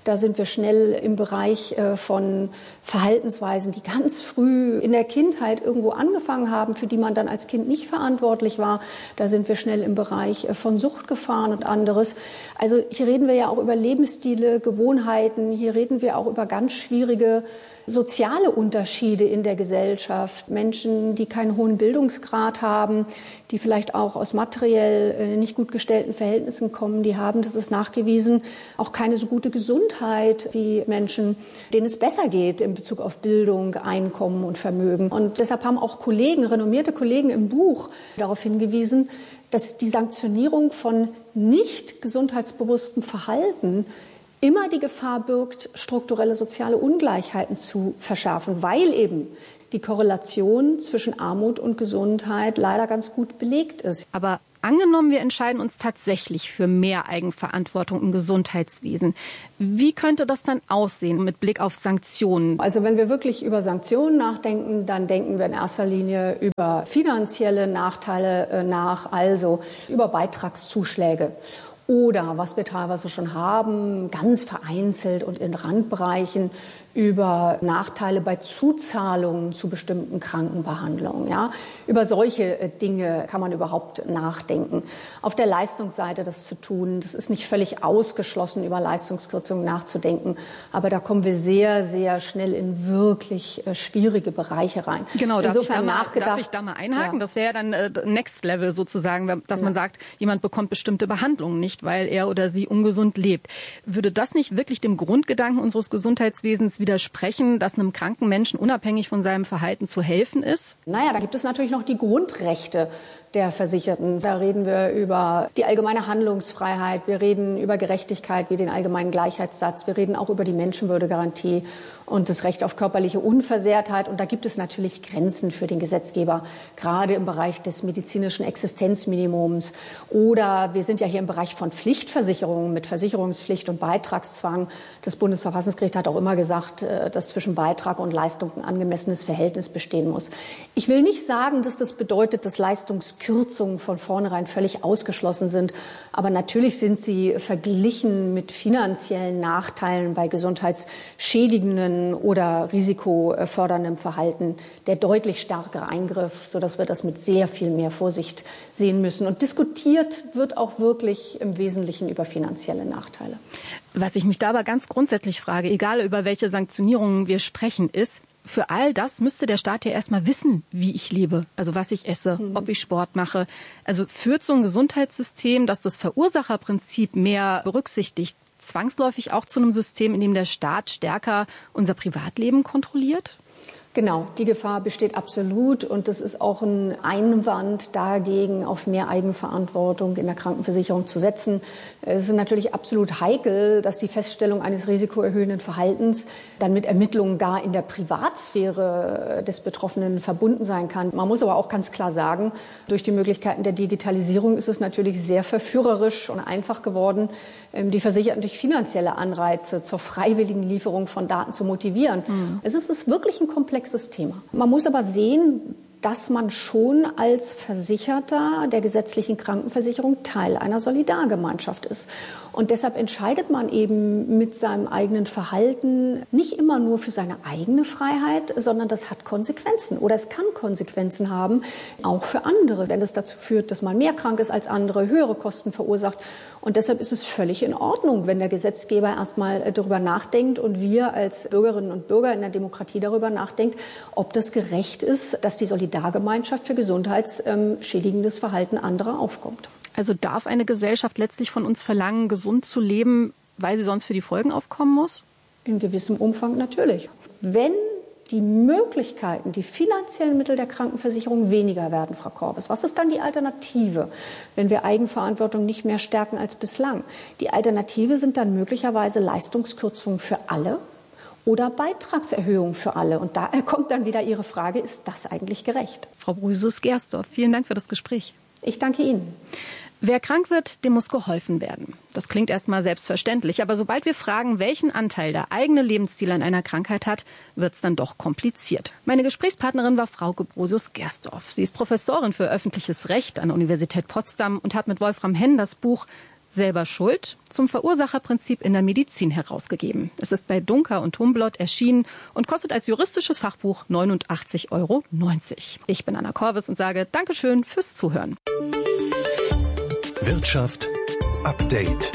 Da sind wir schnell im Bereich von Verhaltensweisen, die ganz früh in der Kindheit irgendwo angefangen haben, für die man dann als Kind nicht verantwortlich war. Da sind wir schnell im Bereich von Suchtgefahren und anderes. Also hier reden wir ja auch über Lebensstile, Gewohnheiten. Hier reden wir auch über ganz schwierige soziale Unterschiede in der Gesellschaft. Menschen, die keinen hohen Bildungsgrad haben, die vielleicht auch aus materiell nicht gut gestellten Verhältnissen kommen, die haben, das ist nachgewiesen, auch keine so gute Gesundheit wie Menschen, denen es besser geht in Bezug auf Bildung, Einkommen und Vermögen. Und deshalb haben auch Kollegen, renommierte Kollegen im Buch darauf hingewiesen, dass die Sanktionierung von nicht gesundheitsbewusstem Verhalten immer die Gefahr birgt, strukturelle soziale Ungleichheiten zu verschärfen, weil eben die Korrelation zwischen Armut und Gesundheit leider ganz gut belegt ist. Aber angenommen, wir entscheiden uns tatsächlich für mehr Eigenverantwortung im Gesundheitswesen. Wie könnte das dann aussehen mit Blick auf Sanktionen? Also wenn wir wirklich über Sanktionen nachdenken, dann denken wir in erster Linie über finanzielle Nachteile nach, also über Beitragszuschläge. Oder, was wir teilweise schon haben, ganz vereinzelt und in Randbereichen, über Nachteile bei Zuzahlungen zu bestimmten Krankenbehandlungen. Ja? Über solche Dinge kann man überhaupt nachdenken. Auf der Leistungsseite das zu tun, das ist nicht völlig ausgeschlossen, über Leistungskürzungen nachzudenken. Aber da kommen wir sehr, sehr schnell in wirklich schwierige Bereiche rein. Genau, darf ich da mal einhaken? Ja. Das wäre dann Next Level sozusagen, dass man sagt, jemand bekommt bestimmte Behandlungen nicht, weil er oder sie ungesund lebt. Würde das nicht wirklich dem Grundgedanken unseres Gesundheitswesens widersprechen, dass einem kranken Menschen unabhängig von seinem Verhalten zu helfen ist? Naja, da gibt es natürlich noch die Grundrechte der Versicherten. Da reden wir über die allgemeine Handlungsfreiheit, wir reden über Gerechtigkeit wie den allgemeinen Gleichheitssatz, wir reden auch über die Menschenwürdegarantie und das Recht auf körperliche Unversehrtheit. Und da gibt es natürlich Grenzen für den Gesetzgeber, gerade im Bereich des medizinischen Existenzminimums. Oder wir sind ja hier im Bereich von Pflichtversicherungen mit Versicherungspflicht und Beitragszwang. Das Bundesverfassungsgericht hat auch immer gesagt, dass zwischen Beitrag und Leistung ein angemessenes Verhältnis bestehen muss. Ich will nicht sagen, dass das bedeutet, dass Leistungskürzungen von vornherein völlig ausgeschlossen sind. Aber natürlich sind sie verglichen mit finanziellen Nachteilen bei gesundheitsschädigenden oder risikoförderndem Verhalten der deutlich stärkere Eingriff, sodass wir das mit sehr viel mehr Vorsicht sehen müssen. Und diskutiert wird auch wirklich im Wesentlichen über finanzielle Nachteile. Was ich mich da aber ganz grundsätzlich frage, egal über welche Sanktionierungen wir sprechen, ist, für all das müsste der Staat ja erstmal wissen, wie ich lebe, also was ich esse, ob ich Sport mache. Also führt so ein Gesundheitssystem, das das Verursacherprinzip mehr berücksichtigt, zwangsläufig auch zu einem System, in dem der Staat stärker unser Privatleben kontrolliert? Genau, die Gefahr besteht absolut und das ist auch ein Einwand dagegen, auf mehr Eigenverantwortung in der Krankenversicherung zu setzen. Es ist natürlich absolut heikel, dass die Feststellung eines risikoerhöhenden Verhaltens dann mit Ermittlungen gar in der Privatsphäre des Betroffenen verbunden sein kann. Man muss aber auch ganz klar sagen, durch die Möglichkeiten der Digitalisierung ist es natürlich sehr verführerisch und einfach geworden, die Versicherten durch finanzielle Anreize zur freiwilligen Lieferung von Daten zu motivieren. Es ist wirklich ein komplexes Thema. Man muss aber sehen, dass man schon als Versicherter der gesetzlichen Krankenversicherung Teil einer Solidargemeinschaft ist. Und deshalb entscheidet man eben mit seinem eigenen Verhalten nicht immer nur für seine eigene Freiheit, sondern das hat Konsequenzen oder es kann Konsequenzen haben, auch für andere, wenn es dazu führt, dass man mehr krank ist als andere, höhere Kosten verursacht. Und deshalb ist es völlig in Ordnung, wenn der Gesetzgeber erstmal darüber nachdenkt und wir als Bürgerinnen und Bürger in der Demokratie darüber nachdenkt, ob das gerecht ist, dass die Solidargemeinschaft für gesundheitsschädigendes Verhalten anderer aufkommt. Also darf eine Gesellschaft letztlich von uns verlangen, gesund zu leben, weil sie sonst für die Folgen aufkommen muss? In gewissem Umfang natürlich. Wenn die Möglichkeiten, die finanziellen Mittel der Krankenversicherung weniger werden, Frau Korwes, was ist dann die Alternative, wenn wir Eigenverantwortung nicht mehr stärken als bislang? Die Alternative sind dann möglicherweise Leistungskürzungen für alle oder Beitragserhöhungen für alle. Und da kommt dann wieder Ihre Frage, ist das eigentlich gerecht? Frau Brüsus-Gersdorf, vielen Dank für das Gespräch. Ich danke Ihnen. Wer krank wird, dem muss geholfen werden. Das klingt erstmal selbstverständlich, aber sobald wir fragen, welchen Anteil der eigene Lebensstil an einer Krankheit hat, wird es dann doch kompliziert. Meine Gesprächspartnerin war Frauke Brosius-Gersdorf. Sie ist Professorin für öffentliches Recht an der Universität Potsdam und hat mit Wolfram Henn das Buch Selber schuld, zum Verursacherprinzip in der Medizin herausgegeben. Es ist bei Duncker und Humblot erschienen und kostet als juristisches Fachbuch 89,90 €. Ich bin Anna Korvis und sage Dankeschön fürs Zuhören. Wirtschaft Update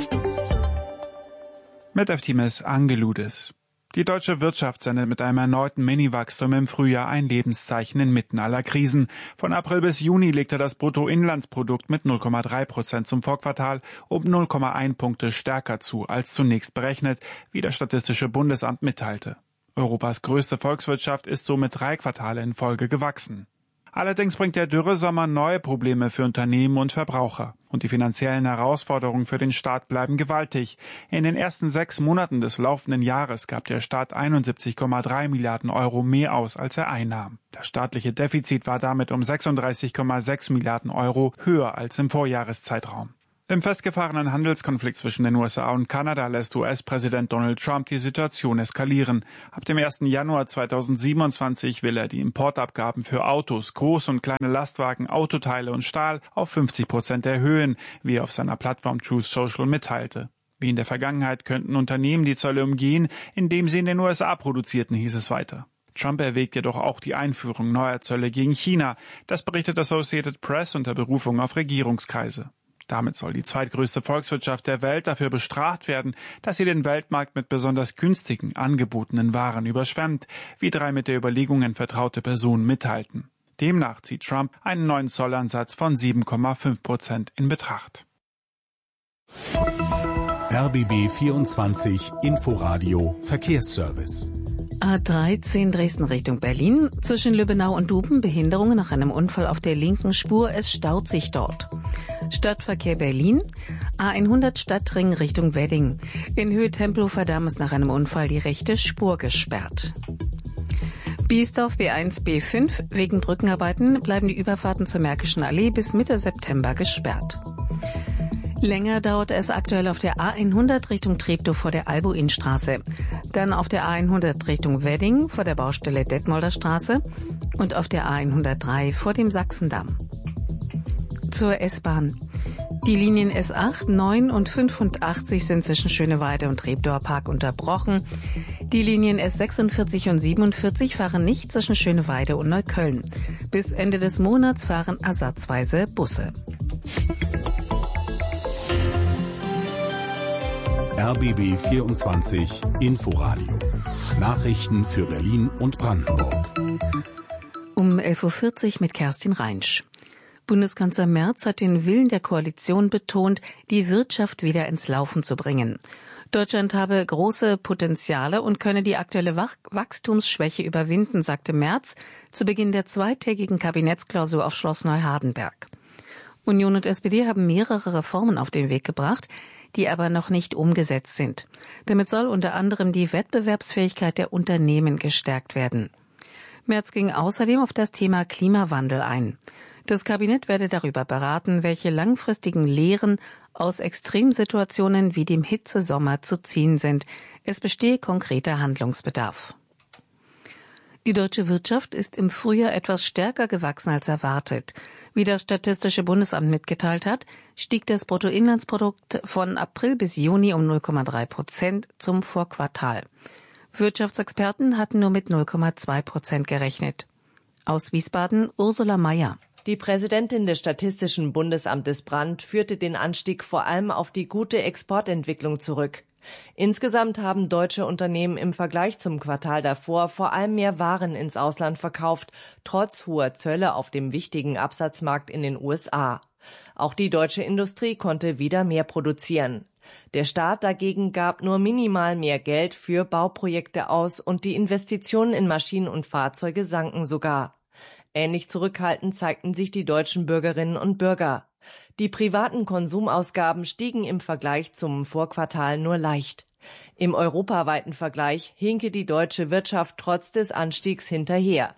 mit Eftimis Angeludes. Die deutsche Wirtschaft sendet mit einem erneuten Mini-Wachstum im Frühjahr ein Lebenszeichen inmitten aller Krisen. Von April bis Juni legte das Bruttoinlandsprodukt mit 0,3% zum Vorquartal um 0,1 Punkte stärker zu als zunächst berechnet, wie das Statistische Bundesamt mitteilte. Europas größte Volkswirtschaft ist somit 3 Quartale in Folge gewachsen. Allerdings bringt der Dürresommer neue Probleme für Unternehmen und Verbraucher. Und die finanziellen Herausforderungen für den Staat bleiben gewaltig. In den ersten 6 Monaten des laufenden Jahres gab der Staat 71,3 Milliarden € mehr aus, als er einnahm. Das staatliche Defizit war damit um 36,6 Milliarden € höher als im Vorjahreszeitraum. Im festgefahrenen Handelskonflikt zwischen den USA und Kanada lässt US-Präsident Donald Trump die Situation eskalieren. Ab dem 1. Januar 2027 will er die Importabgaben für Autos, große und kleine Lastwagen, Autoteile und Stahl auf 50% erhöhen, wie er auf seiner Plattform Truth Social mitteilte. Wie in der Vergangenheit könnten Unternehmen die Zölle umgehen, indem sie in den USA produzierten, hieß es weiter. Trump erwägt jedoch auch die Einführung neuer Zölle gegen China. Das berichtet Associated Press unter Berufung auf Regierungskreise. Damit soll die zweitgrößte Volkswirtschaft der Welt dafür bestraft werden, dass sie den Weltmarkt mit besonders günstigen, angebotenen Waren überschwemmt, wie 3 mit der Überlegungen vertraute Personen mitteilten. Demnach zieht Trump einen neuen Zollansatz von 7,5% in Betracht. RBB 24 Inforadio Verkehrsservice. A13 Dresden Richtung Berlin. Zwischen Lübbenau und Duben Behinderungen nach einem Unfall auf der linken Spur. Es staut sich dort. Stadtverkehr Berlin. A100 Stadtring Richtung Wedding. In Höhe Tempelhofer Damm ist nach einem Unfall die rechte Spur gesperrt. Biesdorf B1, B5. Wegen Brückenarbeiten bleiben die Überfahrten zur Märkischen Allee bis Mitte September gesperrt. Länger dauerte es aktuell auf der A100 Richtung Treptow vor der Albuinstraße. Dann auf der A100 Richtung Wedding vor der Baustelle Detmolder Straße und auf der A103 vor dem Sachsendamm. Zur S-Bahn. Die Linien S8, 9 und 85 sind zwischen Schöneweide und Treptower Park unterbrochen. Die Linien S46 und 47 fahren nicht zwischen Schöneweide und Neukölln. Bis Ende des Monats fahren ersatzweise Busse. RBB 24 Inforadio. Nachrichten für Berlin und Brandenburg. Um 11.40 Uhr mit Kerstin Reinsch. Bundeskanzler Merz hat den Willen der Koalition betont, die Wirtschaft wieder ins Laufen zu bringen. Deutschland habe große Potenziale und könne die aktuelle Wachstumsschwäche überwinden, sagte Merz zu Beginn der zweitägigen Kabinettsklausur auf Schloss Neuhardenberg. Union und SPD haben mehrere Reformen auf den Weg gebracht, die aber noch nicht umgesetzt sind. Damit soll unter anderem die Wettbewerbsfähigkeit der Unternehmen gestärkt werden. Merz ging außerdem auf das Thema Klimawandel ein. Das Kabinett werde darüber beraten, welche langfristigen Lehren aus Extremsituationen wie dem Hitzesommer zu ziehen sind. Es bestehe konkreter Handlungsbedarf. Die deutsche Wirtschaft ist im Frühjahr etwas stärker gewachsen als erwartet. Wie das Statistische Bundesamt mitgeteilt hat, stieg das Bruttoinlandsprodukt von April bis Juni um 0,3% zum Vorquartal. Wirtschaftsexperten hatten nur mit 0,2% gerechnet. Aus Wiesbaden Ursula Mayer. Die Präsidentin des Statistischen Bundesamtes Brandt führte den Anstieg vor allem auf die gute Exportentwicklung zurück. Insgesamt haben deutsche Unternehmen im Vergleich zum Quartal davor vor allem mehr Waren ins Ausland verkauft, trotz hoher Zölle auf dem wichtigen Absatzmarkt in den USA. Auch die deutsche Industrie konnte wieder mehr produzieren. Der Staat dagegen gab nur minimal mehr Geld für Bauprojekte aus und die Investitionen in Maschinen und Fahrzeuge sanken sogar. Ähnlich zurückhaltend zeigten sich die deutschen Bürgerinnen und Bürger. Die privaten Konsumausgaben stiegen im Vergleich zum Vorquartal nur leicht. Im europaweiten Vergleich hinke die deutsche Wirtschaft trotz des Anstiegs hinterher.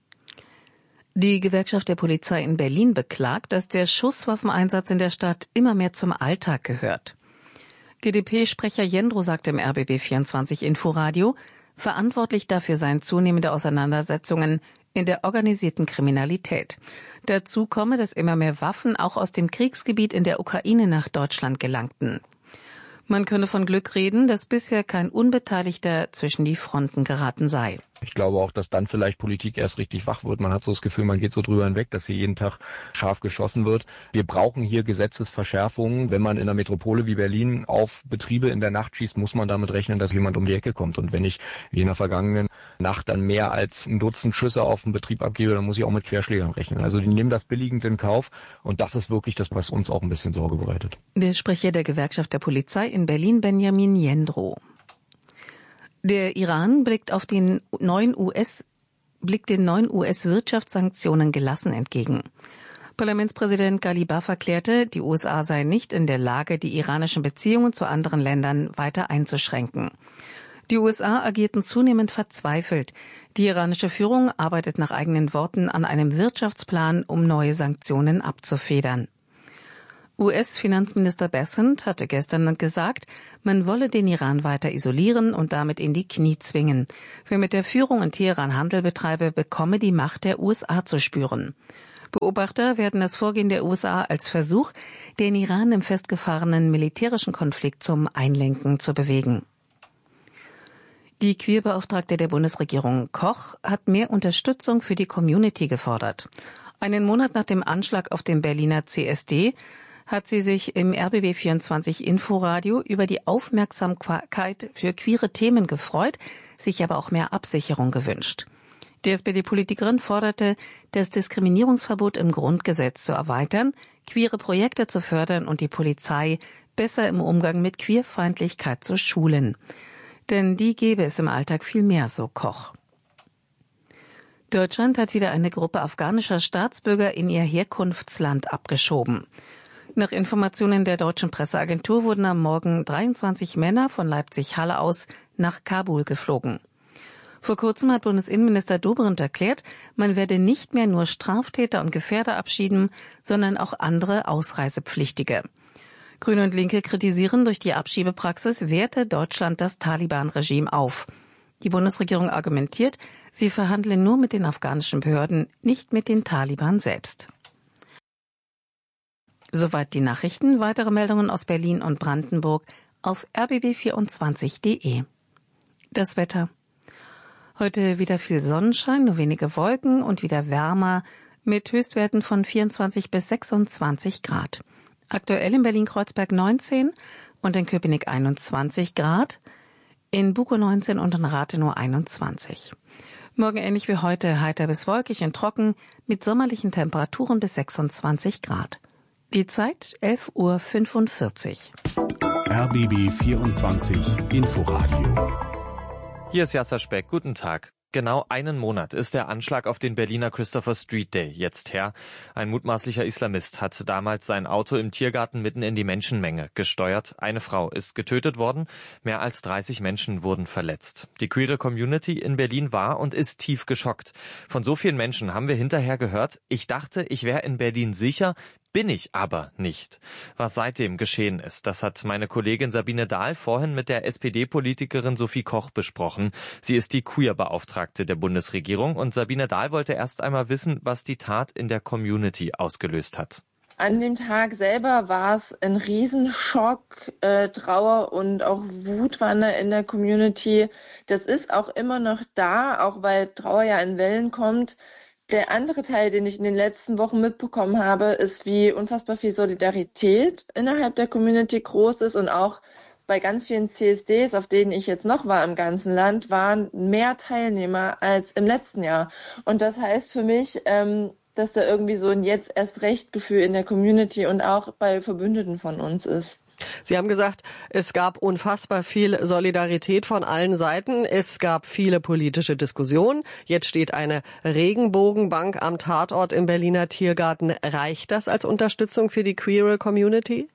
Die Gewerkschaft der Polizei in Berlin beklagt, dass der Schusswaffeneinsatz in der Stadt immer mehr zum Alltag gehört. GdP-Sprecher Jendro sagte im RBB24 Inforadio, verantwortlich dafür seien zunehmende Auseinandersetzungen in der organisierten Kriminalität. Dazu komme, dass immer mehr Waffen auch aus dem Kriegsgebiet in der Ukraine nach Deutschland gelangten. Man könne von Glück reden, dass bisher kein Unbeteiligter zwischen die Fronten geraten sei. Ich glaube auch, dass dann vielleicht Politik erst richtig wach wird. Man hat so das Gefühl, man geht so drüber hinweg, dass hier jeden Tag scharf geschossen wird. Wir brauchen hier Gesetzesverschärfungen. Wenn man in einer Metropole wie Berlin auf Betriebe in der Nacht schießt, muss man damit rechnen, dass jemand um die Ecke kommt. Und wenn ich wie in der vergangenen Nacht dann mehr als ein Dutzend Schüsse auf den Betrieb abgebe, dann muss ich auch mit Querschlägern rechnen. Also die nehmen das billigend in Kauf. Und das ist wirklich das, was uns auch ein bisschen Sorge bereitet. Der Sprecher der Gewerkschaft der Polizei in Berlin, Benjamin Jendrow. Der Iran blickt den neuen US-Wirtschaftssanktionen gelassen entgegen. Parlamentspräsident Ghalibaf erklärte, die USA seien nicht in der Lage, die iranischen Beziehungen zu anderen Ländern weiter einzuschränken. Die USA agierten zunehmend verzweifelt. Die iranische Führung arbeitet nach eigenen Worten an einem Wirtschaftsplan, um neue Sanktionen abzufedern. US-Finanzminister Bessent hatte gestern gesagt, man wolle den Iran weiter isolieren und damit in die Knie zwingen. Wer mit der Führung in Teheran Handel betreibe, bekomme die Macht der USA zu spüren. Beobachter werden das Vorgehen der USA als Versuch, den Iran im festgefahrenen militärischen Konflikt zum Einlenken zu bewegen. Die Queerbeauftragte der Bundesregierung Koch hat mehr Unterstützung für die Community gefordert. Einen Monat nach dem Anschlag auf dem Berliner CSD hat sie sich im RBB24 Inforadio über die Aufmerksamkeit für queere Themen gefreut, sich aber auch mehr Absicherung gewünscht. Die SPD-Politikerin forderte, das Diskriminierungsverbot im Grundgesetz zu erweitern, queere Projekte zu fördern und die Polizei besser im Umgang mit Queerfeindlichkeit zu schulen. Denn die gäbe es im Alltag viel mehr, so Koch. Deutschland hat wieder eine Gruppe afghanischer Staatsbürger in ihr Herkunftsland abgeschoben. Nach Informationen der deutschen Presseagentur wurden am Morgen 23 Männer von Leipzig-Halle aus nach Kabul geflogen. Vor kurzem hat Bundesinnenminister Dobrindt erklärt, man werde nicht mehr nur Straftäter und Gefährder abschieben, sondern auch andere Ausreisepflichtige. Grüne und Linke kritisieren, durch die Abschiebepraxis werte Deutschland das Taliban-Regime auf. Die Bundesregierung argumentiert, sie verhandle nur mit den afghanischen Behörden, nicht mit den Taliban selbst. Soweit die Nachrichten. Weitere Meldungen aus Berlin und Brandenburg auf rbb24.de. Das Wetter. Heute wieder viel Sonnenschein, nur wenige Wolken und wieder wärmer mit Höchstwerten von 24 bis 26 Grad. Aktuell in Berlin-Kreuzberg 19 und in Köpenick 21 Grad, in Bukow 19 und in Rathenow 21. Morgen ähnlich wie heute heiter bis wolkig und trocken mit sommerlichen Temperaturen bis 26 Grad. Die Zeit 11:45 Uhr. RBB 24 Inforadio. Hier ist Jasser Speck. Guten Tag. Genau einen Monat ist der Anschlag auf den Berliner Christopher Street Day jetzt her. Ein mutmaßlicher Islamist hat damals sein Auto im Tiergarten mitten in die Menschenmenge gesteuert. Eine Frau ist getötet worden. Mehr als 30 Menschen wurden verletzt. Die queere Community in Berlin war und ist tief geschockt. Von so vielen Menschen haben wir hinterher gehört, ich dachte, ich wäre in Berlin sicher, bin ich aber nicht. Was seitdem geschehen ist, das hat meine Kollegin Sabine Dahl vorhin mit der SPD-Politikerin Sophie Koch besprochen. Sie ist die Queer-Beauftragte der Bundesregierung und Sabine Dahl wollte erst einmal wissen, was die Tat in der Community ausgelöst hat. An dem Tag selber war es ein Riesenschock, Trauer und auch Wut waren da in der Community. Das ist auch immer noch da, auch weil Trauer ja in Wellen kommt. Der andere Teil, den ich in den letzten Wochen mitbekommen habe, ist, wie unfassbar viel Solidarität innerhalb der Community groß ist und auch bei ganz vielen CSDs, auf denen ich jetzt noch war im ganzen Land, waren mehr Teilnehmer als im letzten Jahr. Und das heißt für mich, dass da irgendwie so ein Jetzt-erst-recht-Gefühl in der Community und auch bei Verbündeten von uns ist. Sie haben gesagt, es gab unfassbar viel Solidarität von allen Seiten. Es gab viele politische Diskussionen. Jetzt steht eine Regenbogenbank am Tatort im Berliner Tiergarten. Reicht das als Unterstützung für die queere Community?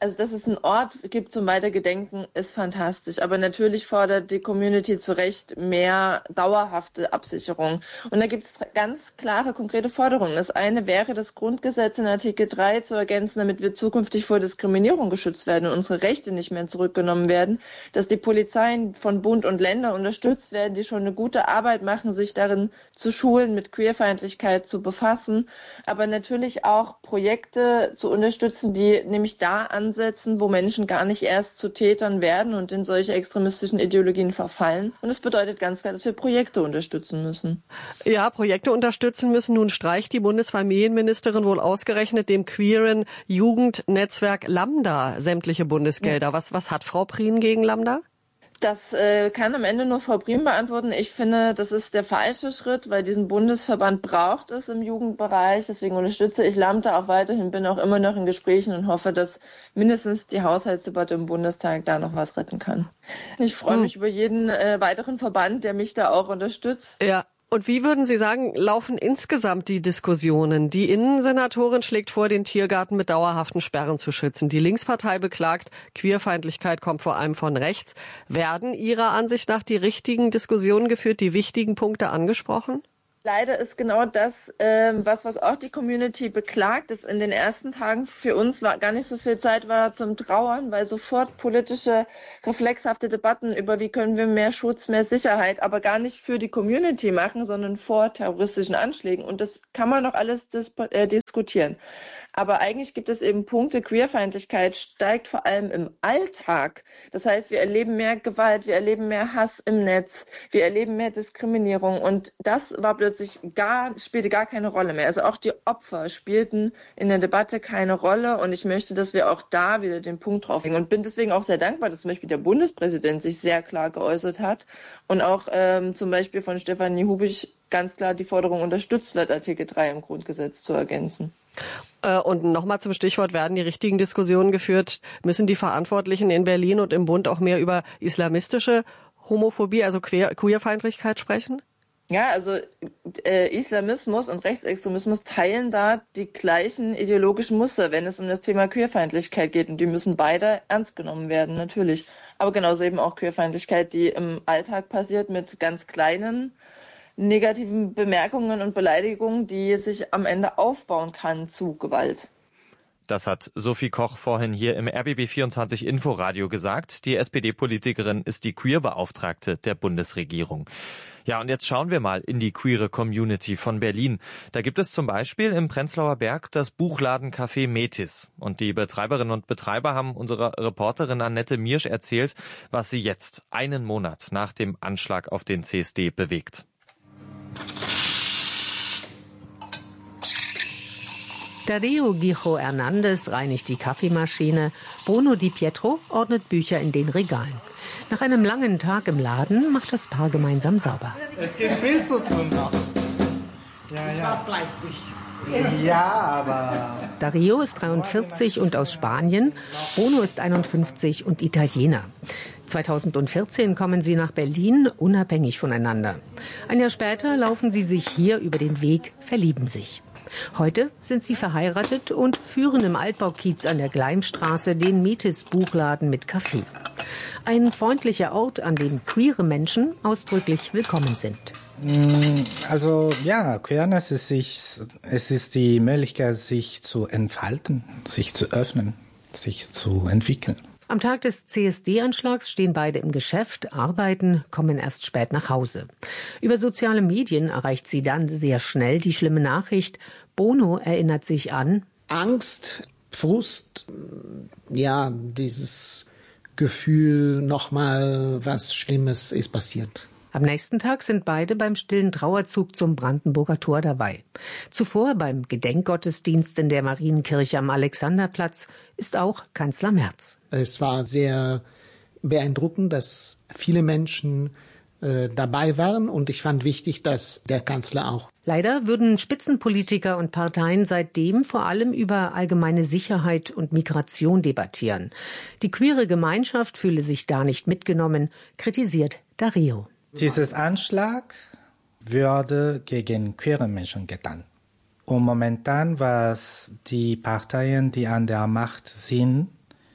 Also, dass es einen Ort gibt zum Weitergedenken, ist fantastisch. Aber natürlich fordert die Community zu Recht mehr dauerhafte Absicherung. Und da gibt es ganz klare, konkrete Forderungen. Das eine wäre, das Grundgesetz in Artikel 3 zu ergänzen, damit wir zukünftig vor Diskriminierung geschützt werden und unsere Rechte nicht mehr zurückgenommen werden. Dass die Polizeien von Bund und Ländern unterstützt werden, die schon eine gute Arbeit machen, sich darin zu schulen, mit Queerfeindlichkeit zu befassen. Aber natürlich auch Projekte zu unterstützen, die nämlich da ansetzen, wo Menschen gar nicht erst zu Tätern werden und in solche extremistischen Ideologien verfallen. Und es bedeutet ganz klar, dass wir Projekte unterstützen müssen. Ja, Projekte unterstützen müssen. Nun streicht die Bundesfamilienministerin wohl ausgerechnet dem queeren Jugendnetzwerk Lambda sämtliche Bundesgelder. Ja. Was hat Frau Prien gegen Lambda? Das kann am Ende nur Frau Prien beantworten. Ich finde, das ist der falsche Schritt, weil diesen Bundesverband braucht es im Jugendbereich. Deswegen unterstütze ich Lambda auch weiterhin, bin auch immer noch in Gesprächen und hoffe, dass mindestens die Haushaltsdebatte im Bundestag da noch was retten kann. Ich freue mich über jeden weiteren Verband, der mich da auch unterstützt. Ja. Und wie würden Sie sagen, laufen insgesamt die Diskussionen? Die Innensenatorin schlägt vor, den Tiergarten mit dauerhaften Sperren zu schützen. Die Linkspartei beklagt, Queerfeindlichkeit kommt vor allem von rechts. Werden Ihrer Ansicht nach die richtigen Diskussionen geführt, die wichtigen Punkte angesprochen? Leider ist genau das, was auch die Community beklagt, dass in den ersten Tagen für uns gar nicht so viel Zeit war zum Trauern, weil sofort politische, reflexhafte Debatten über wie können wir mehr Schutz, mehr Sicherheit, aber gar nicht für die Community machen, sondern vor terroristischen Anschlägen. Und das kann man noch alles diskutieren. Aber eigentlich gibt es eben Punkte, Queerfeindlichkeit steigt vor allem im Alltag. Das heißt, wir erleben mehr Gewalt, wir erleben mehr Hass im Netz, wir erleben mehr Diskriminierung. Und das war plötzlich spielte gar keine Rolle mehr. Also auch die Opfer spielten in der Debatte keine Rolle. Und ich möchte, dass wir auch da wieder den Punkt drauf legen. Und bin deswegen auch sehr dankbar, dass zum Beispiel der Bundespräsident sich sehr klar geäußert hat. Und auch zum Beispiel von Stefanie Hubich ganz klar die Forderung unterstützt wird, Artikel 3 im Grundgesetz zu ergänzen. Und nochmal zum Stichwort, werden die richtigen Diskussionen geführt? Müssen die Verantwortlichen in Berlin und im Bund auch mehr über islamistische Homophobie, also Queerfeindlichkeit sprechen? Ja, also Islamismus und Rechtsextremismus teilen da die gleichen ideologischen Muster, wenn es um das Thema Queerfeindlichkeit geht. Und die müssen beide ernst genommen werden, natürlich. Aber genauso eben auch Queerfeindlichkeit, die im Alltag passiert mit ganz kleinen negativen Bemerkungen und Beleidigungen, die sich am Ende aufbauen kann zu Gewalt. Das hat Sophie Koch vorhin hier im RBB24 Inforadio gesagt. Die SPD-Politikerin ist die Queer-Beauftragte der Bundesregierung. Ja, und jetzt schauen wir mal in die queere Community von Berlin. Da gibt es zum Beispiel im Prenzlauer Berg das Buchladencafé Metis. Und die Betreiberinnen und Betreiber haben unserer Reporterin Annette Miersch erzählt, was sie jetzt, einen Monat nach dem Anschlag auf den CSD, bewegt. Dario Guijo Hernandez reinigt die Kaffeemaschine, Bruno Di Pietro ordnet Bücher in den Regalen. Nach einem langen Tag im Laden macht das Paar gemeinsam sauber. Es gibt viel zu tun noch. Ja. Ich war fleißig. Ja, aber... Dario ist 43 und aus Spanien, Bruno ist 51 und Italiener. 2014 kommen sie nach Berlin, unabhängig voneinander. Ein Jahr später laufen sie sich hier über den Weg, verlieben sich. Heute sind sie verheiratet und führen im Altbaukiez an der Gleimstraße den Metis-Buchladen mit Café. Ein freundlicher Ort, an dem queere Menschen ausdrücklich willkommen sind. Also ja, Queerness ist die Möglichkeit, sich zu entfalten, sich zu öffnen, sich zu entwickeln. Am Tag des CSD-Anschlags stehen beide im Geschäft, arbeiten, kommen erst spät nach Hause. Über soziale Medien erreicht sie dann sehr schnell die schlimme Nachricht. Bono erinnert sich an Angst, Frust, ja, dieses Gefühl, nochmal was Schlimmes ist passiert. Am nächsten Tag sind beide beim stillen Trauerzug zum Brandenburger Tor dabei. Zuvor beim Gedenkgottesdienst in der Marienkirche am Alexanderplatz ist auch Kanzler Merz. Es war sehr beeindruckend, dass viele Menschen dabei waren und ich fand wichtig, dass der Kanzler auch. Leider würden Spitzenpolitiker und Parteien seitdem vor allem über allgemeine Sicherheit und Migration debattieren. Die queere Gemeinschaft fühle sich da nicht mitgenommen, kritisiert Dario. Dieses Anschlag würde gegen queere Menschen getan. Und momentan, was die Parteien, die an der Macht sind,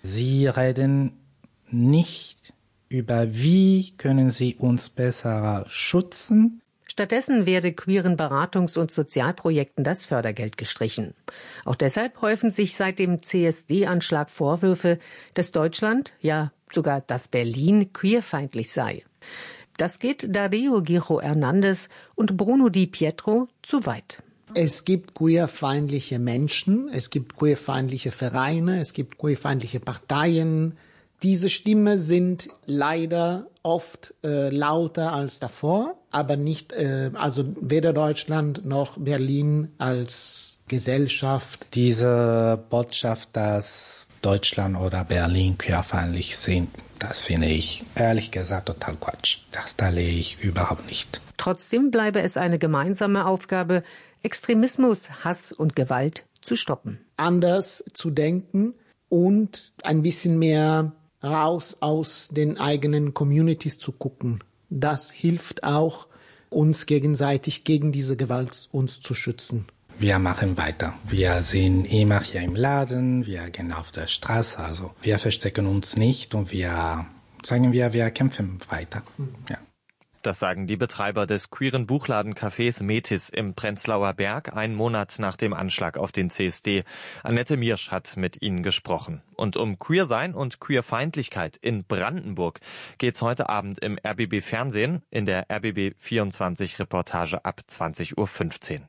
Sie reden nicht über, wie können sie uns besser schützen. Stattdessen werde queeren Beratungs- und Sozialprojekten das Fördergeld gestrichen. Auch deshalb häufen sich seit dem CSD-Anschlag Vorwürfe, dass Deutschland, ja sogar dass Berlin, queerfeindlich sei. Das geht Dario Giro Hernandez und Bruno Di Pietro zu weit. Es gibt queerfeindliche Menschen, es gibt queerfeindliche Vereine, es gibt queerfeindliche Parteien. Diese Stimmen sind leider oft lauter als davor, aber nicht, also weder Deutschland noch Berlin als Gesellschaft. Diese Botschaft, dass Deutschland oder Berlin queerfeindlich sind, das finde ich ehrlich gesagt total Quatsch. Das teile ich überhaupt nicht. Trotzdem bleibe es eine gemeinsame Aufgabe, Extremismus, Hass und Gewalt zu stoppen. Anders zu denken und ein bisschen mehr raus aus den eigenen Communities zu gucken. Das hilft auch, uns gegenseitig gegen diese Gewalt uns zu schützen. Wir machen weiter. Wir sind immer hier im Laden, wir gehen auf der Straße, also wir verstecken uns nicht und wir kämpfen weiter. Ja. Das sagen die Betreiber des queeren Buchladen-Cafés Metis im Prenzlauer Berg, einen Monat nach dem Anschlag auf den CSD. Annette Miersch hat mit ihnen gesprochen. Und um Queersein und Queerfeindlichkeit in Brandenburg geht's heute Abend im RBB Fernsehen in der RBB 24 Reportage ab 20:15 Uhr.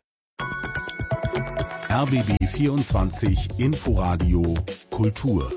RBB 24 Inforadio Kultur.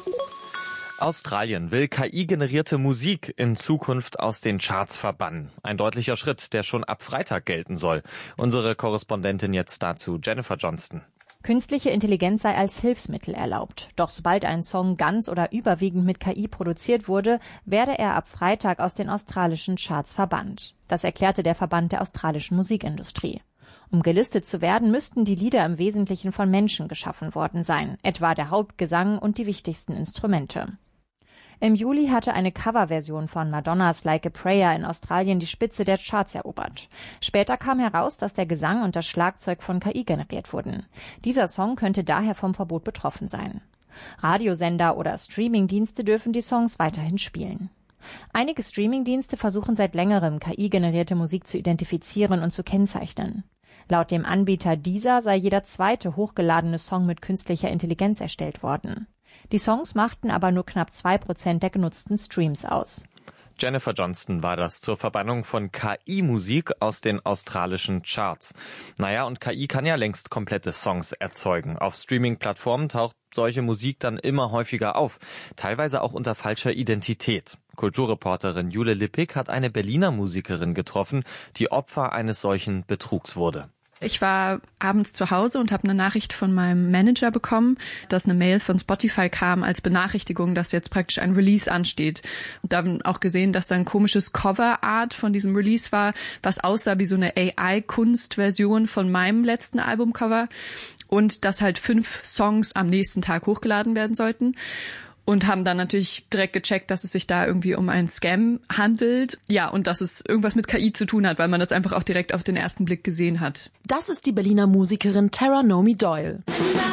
Australien will KI-generierte Musik in Zukunft aus den Charts verbannen. Ein deutlicher Schritt, der schon ab Freitag gelten soll. Unsere Korrespondentin jetzt dazu, Jennifer Johnston. Künstliche Intelligenz sei als Hilfsmittel erlaubt. Doch sobald ein Song ganz oder überwiegend mit KI produziert wurde, werde er ab Freitag aus den australischen Charts verbannt. Das erklärte der Verband der australischen Musikindustrie. Um gelistet zu werden, müssten die Lieder im Wesentlichen von Menschen geschaffen worden sein, etwa der Hauptgesang und die wichtigsten Instrumente. Im Juli hatte eine Coverversion von Madonnas Like a Prayer in Australien die Spitze der Charts erobert. Später kam heraus, dass der Gesang und das Schlagzeug von KI generiert wurden. Dieser Song könnte daher vom Verbot betroffen sein. Radiosender oder Streamingdienste dürfen die Songs weiterhin spielen. Einige Streamingdienste versuchen seit längerem, KI-generierte Musik zu identifizieren und zu kennzeichnen. Laut dem Anbieter Deezer sei jeder zweite hochgeladene Song mit künstlicher Intelligenz erstellt worden. Die Songs machten aber nur knapp 2% der genutzten Streams aus. Jennifer Johnston war das zur Verbannung von KI-Musik aus den australischen Charts. Naja, und KI kann ja längst komplette Songs erzeugen. Auf Streaming-Plattformen taucht solche Musik dann immer häufiger auf, teilweise auch unter falscher Identität. Kulturreporterin Jule Lippig hat eine Berliner Musikerin getroffen, die Opfer eines solchen Betrugs wurde. Ich war abends zu Hause und habe eine Nachricht von meinem Manager bekommen, dass eine Mail von Spotify kam als Benachrichtigung, dass jetzt praktisch ein Release ansteht. Und da haben auch gesehen, dass da ein komisches Coverart von diesem Release war, was aussah wie so eine AI-Kunstversion von meinem letzten Albumcover und dass halt 5 Songs am nächsten Tag hochgeladen werden sollten. Und haben dann natürlich direkt gecheckt, dass es sich da irgendwie um einen Scam handelt. Ja, und dass es irgendwas mit KI zu tun hat, weil man das einfach auch direkt auf den ersten Blick gesehen hat. Das ist die Berliner Musikerin Tara Nomi Doyle.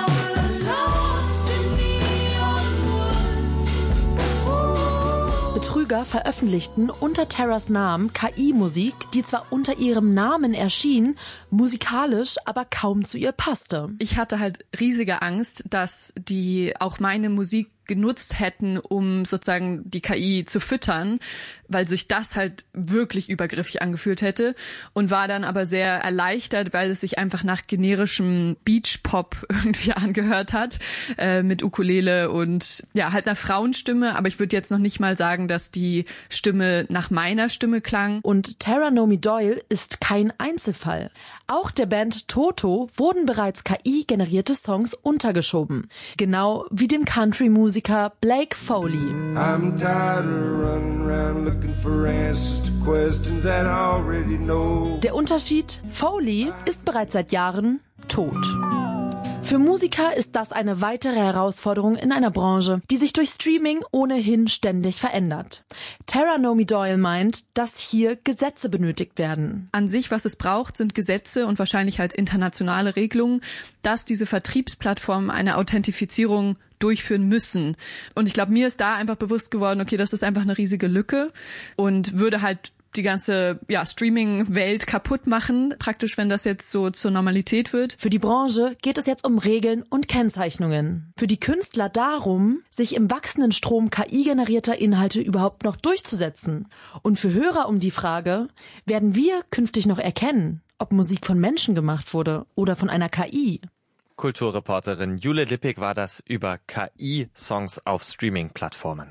Betrüger veröffentlichten unter Taras Namen KI-Musik, die zwar unter ihrem Namen erschien, musikalisch aber kaum zu ihr passte. Ich hatte halt riesige Angst, dass die auch meine Musik genutzt hätten, um sozusagen die KI zu füttern, weil sich das halt wirklich übergriffig angefühlt hätte und war dann aber sehr erleichtert, weil es sich einfach nach generischem Beach-Pop irgendwie angehört hat, mit Ukulele und ja, halt nach Frauenstimme, aber ich würde jetzt noch nicht mal sagen, dass die Stimme nach meiner Stimme klang. Und Tara Nomi Doyle ist kein Einzelfall. Auch der Band Toto wurden bereits KI-generierte Songs untergeschoben. Genau wie dem Country-Musiker Blake Foley. I'm tired of running around looking for answers to questions that I already know. Der Unterschied? Foley ist bereits seit Jahren tot. Für Musiker ist das eine weitere Herausforderung in einer Branche, die sich durch Streaming ohnehin ständig verändert. Tara Nomi Doyle meint, dass hier Gesetze benötigt werden. An sich, was es braucht, sind Gesetze und wahrscheinlich halt internationale Regelungen, dass diese Vertriebsplattformen eine Authentifizierung durchführen müssen. Und ich glaube, mir ist da einfach bewusst geworden, okay, das ist einfach eine riesige Lücke und würde halt die ganze Streaming-Welt kaputt machen, praktisch, wenn das jetzt so zur Normalität wird. Für die Branche geht es jetzt um Regeln und Kennzeichnungen. Für die Künstler darum, sich im wachsenden Strom KI-generierter Inhalte überhaupt noch durchzusetzen. Und für Hörer um die Frage, werden wir künftig noch erkennen, ob Musik von Menschen gemacht wurde oder von einer KI? Kulturreporterin Jule Lippig war das über KI-Songs auf Streaming-Plattformen.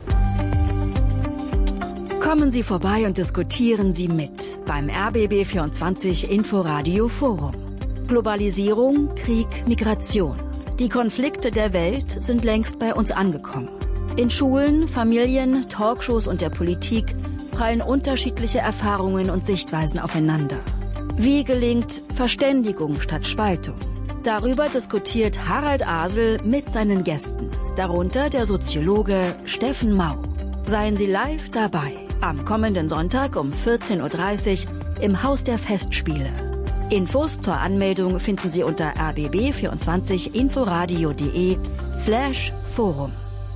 Kommen Sie vorbei und diskutieren Sie mit beim RBB24 Inforadio Forum. Globalisierung, Krieg, Migration. Die Konflikte der Welt sind längst bei uns angekommen. In Schulen, Familien, Talkshows und der Politik prallen unterschiedliche Erfahrungen und Sichtweisen aufeinander. Wie gelingt Verständigung statt Spaltung? Darüber diskutiert Harald Asel mit seinen Gästen, darunter der Soziologe Steffen Mau. Seien Sie live dabei am kommenden Sonntag um 14.30 Uhr im Haus der Festspiele. Infos zur Anmeldung finden Sie unter rbb24inforadio.de/Forum.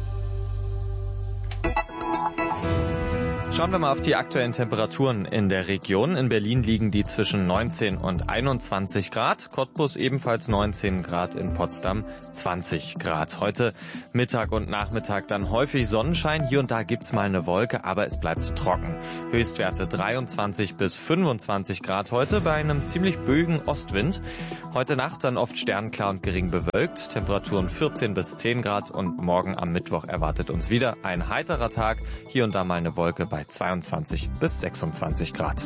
Schauen wir mal auf die aktuellen Temperaturen in der Region. In Berlin liegen die zwischen 19 und 21 Grad. Cottbus ebenfalls 19 Grad, in Potsdam 20 Grad. Heute Mittag und Nachmittag dann häufig Sonnenschein. Hier und da gibt's mal eine Wolke, aber es bleibt trocken. Höchstwerte 23 bis 25 Grad heute bei einem ziemlich böigen Ostwind. Heute Nacht dann oft sternklar und gering bewölkt. Temperaturen 14 bis 10 Grad und morgen am Mittwoch erwartet uns wieder ein heiterer Tag. Hier und da mal eine Wolke bei 22 bis 26 Grad.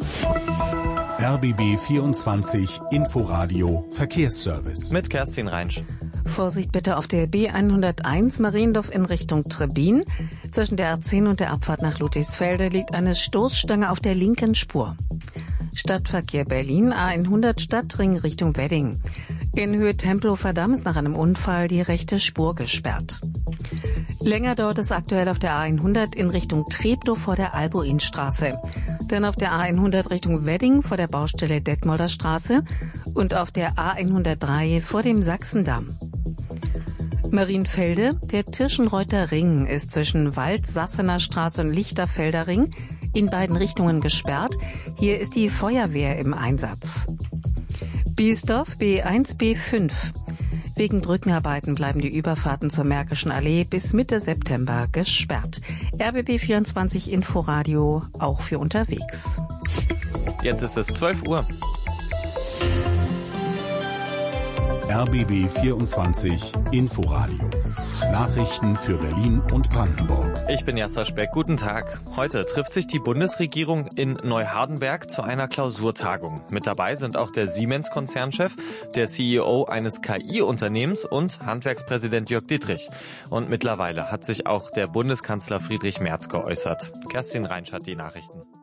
RBB 24 Inforadio Verkehrsservice. Mit Kerstin Reinsch. Vorsicht bitte auf der B101 Mariendorf in Richtung Trebin. Zwischen der A10 und der Abfahrt nach Ludwigsfelde liegt eine Stoßstange auf der linken Spur. Stadtverkehr Berlin, A100 Stadtring Richtung Wedding. In Höhe Tempelhofer Damm ist nach einem Unfall die rechte Spur gesperrt. Länger dauert es aktuell auf der A100 in Richtung Treptow vor der Albuinstraße. Dann auf der A100 Richtung Wedding vor der Baustelle Detmolder Straße und auf der A103 vor dem Sachsendamm. Marienfelde, der Tirschenreuther Ring ist zwischen Wald-Sassener Straße und Lichterfelder Ring in beiden Richtungen gesperrt. Hier ist die Feuerwehr im Einsatz. Biesdorf B1, B5. Wegen Brückenarbeiten bleiben die Überfahrten zur Märkischen Allee bis Mitte September gesperrt. RBB24 Inforadio, auch für unterwegs. Jetzt ist es 12 Uhr. RBB24 Inforadio. Nachrichten für Berlin und Brandenburg. Ich bin Jasser Speck. Guten Tag. Heute trifft sich die Bundesregierung in Neuhardenberg zu einer Klausurtagung. Mit dabei sind auch der Siemens-Konzernchef, der CEO eines KI-Unternehmens und Handwerkspräsident Jörg Dittrich. Und mittlerweile hat sich auch der Bundeskanzler Friedrich Merz geäußert. Kerstin Reinsch hat die Nachrichten.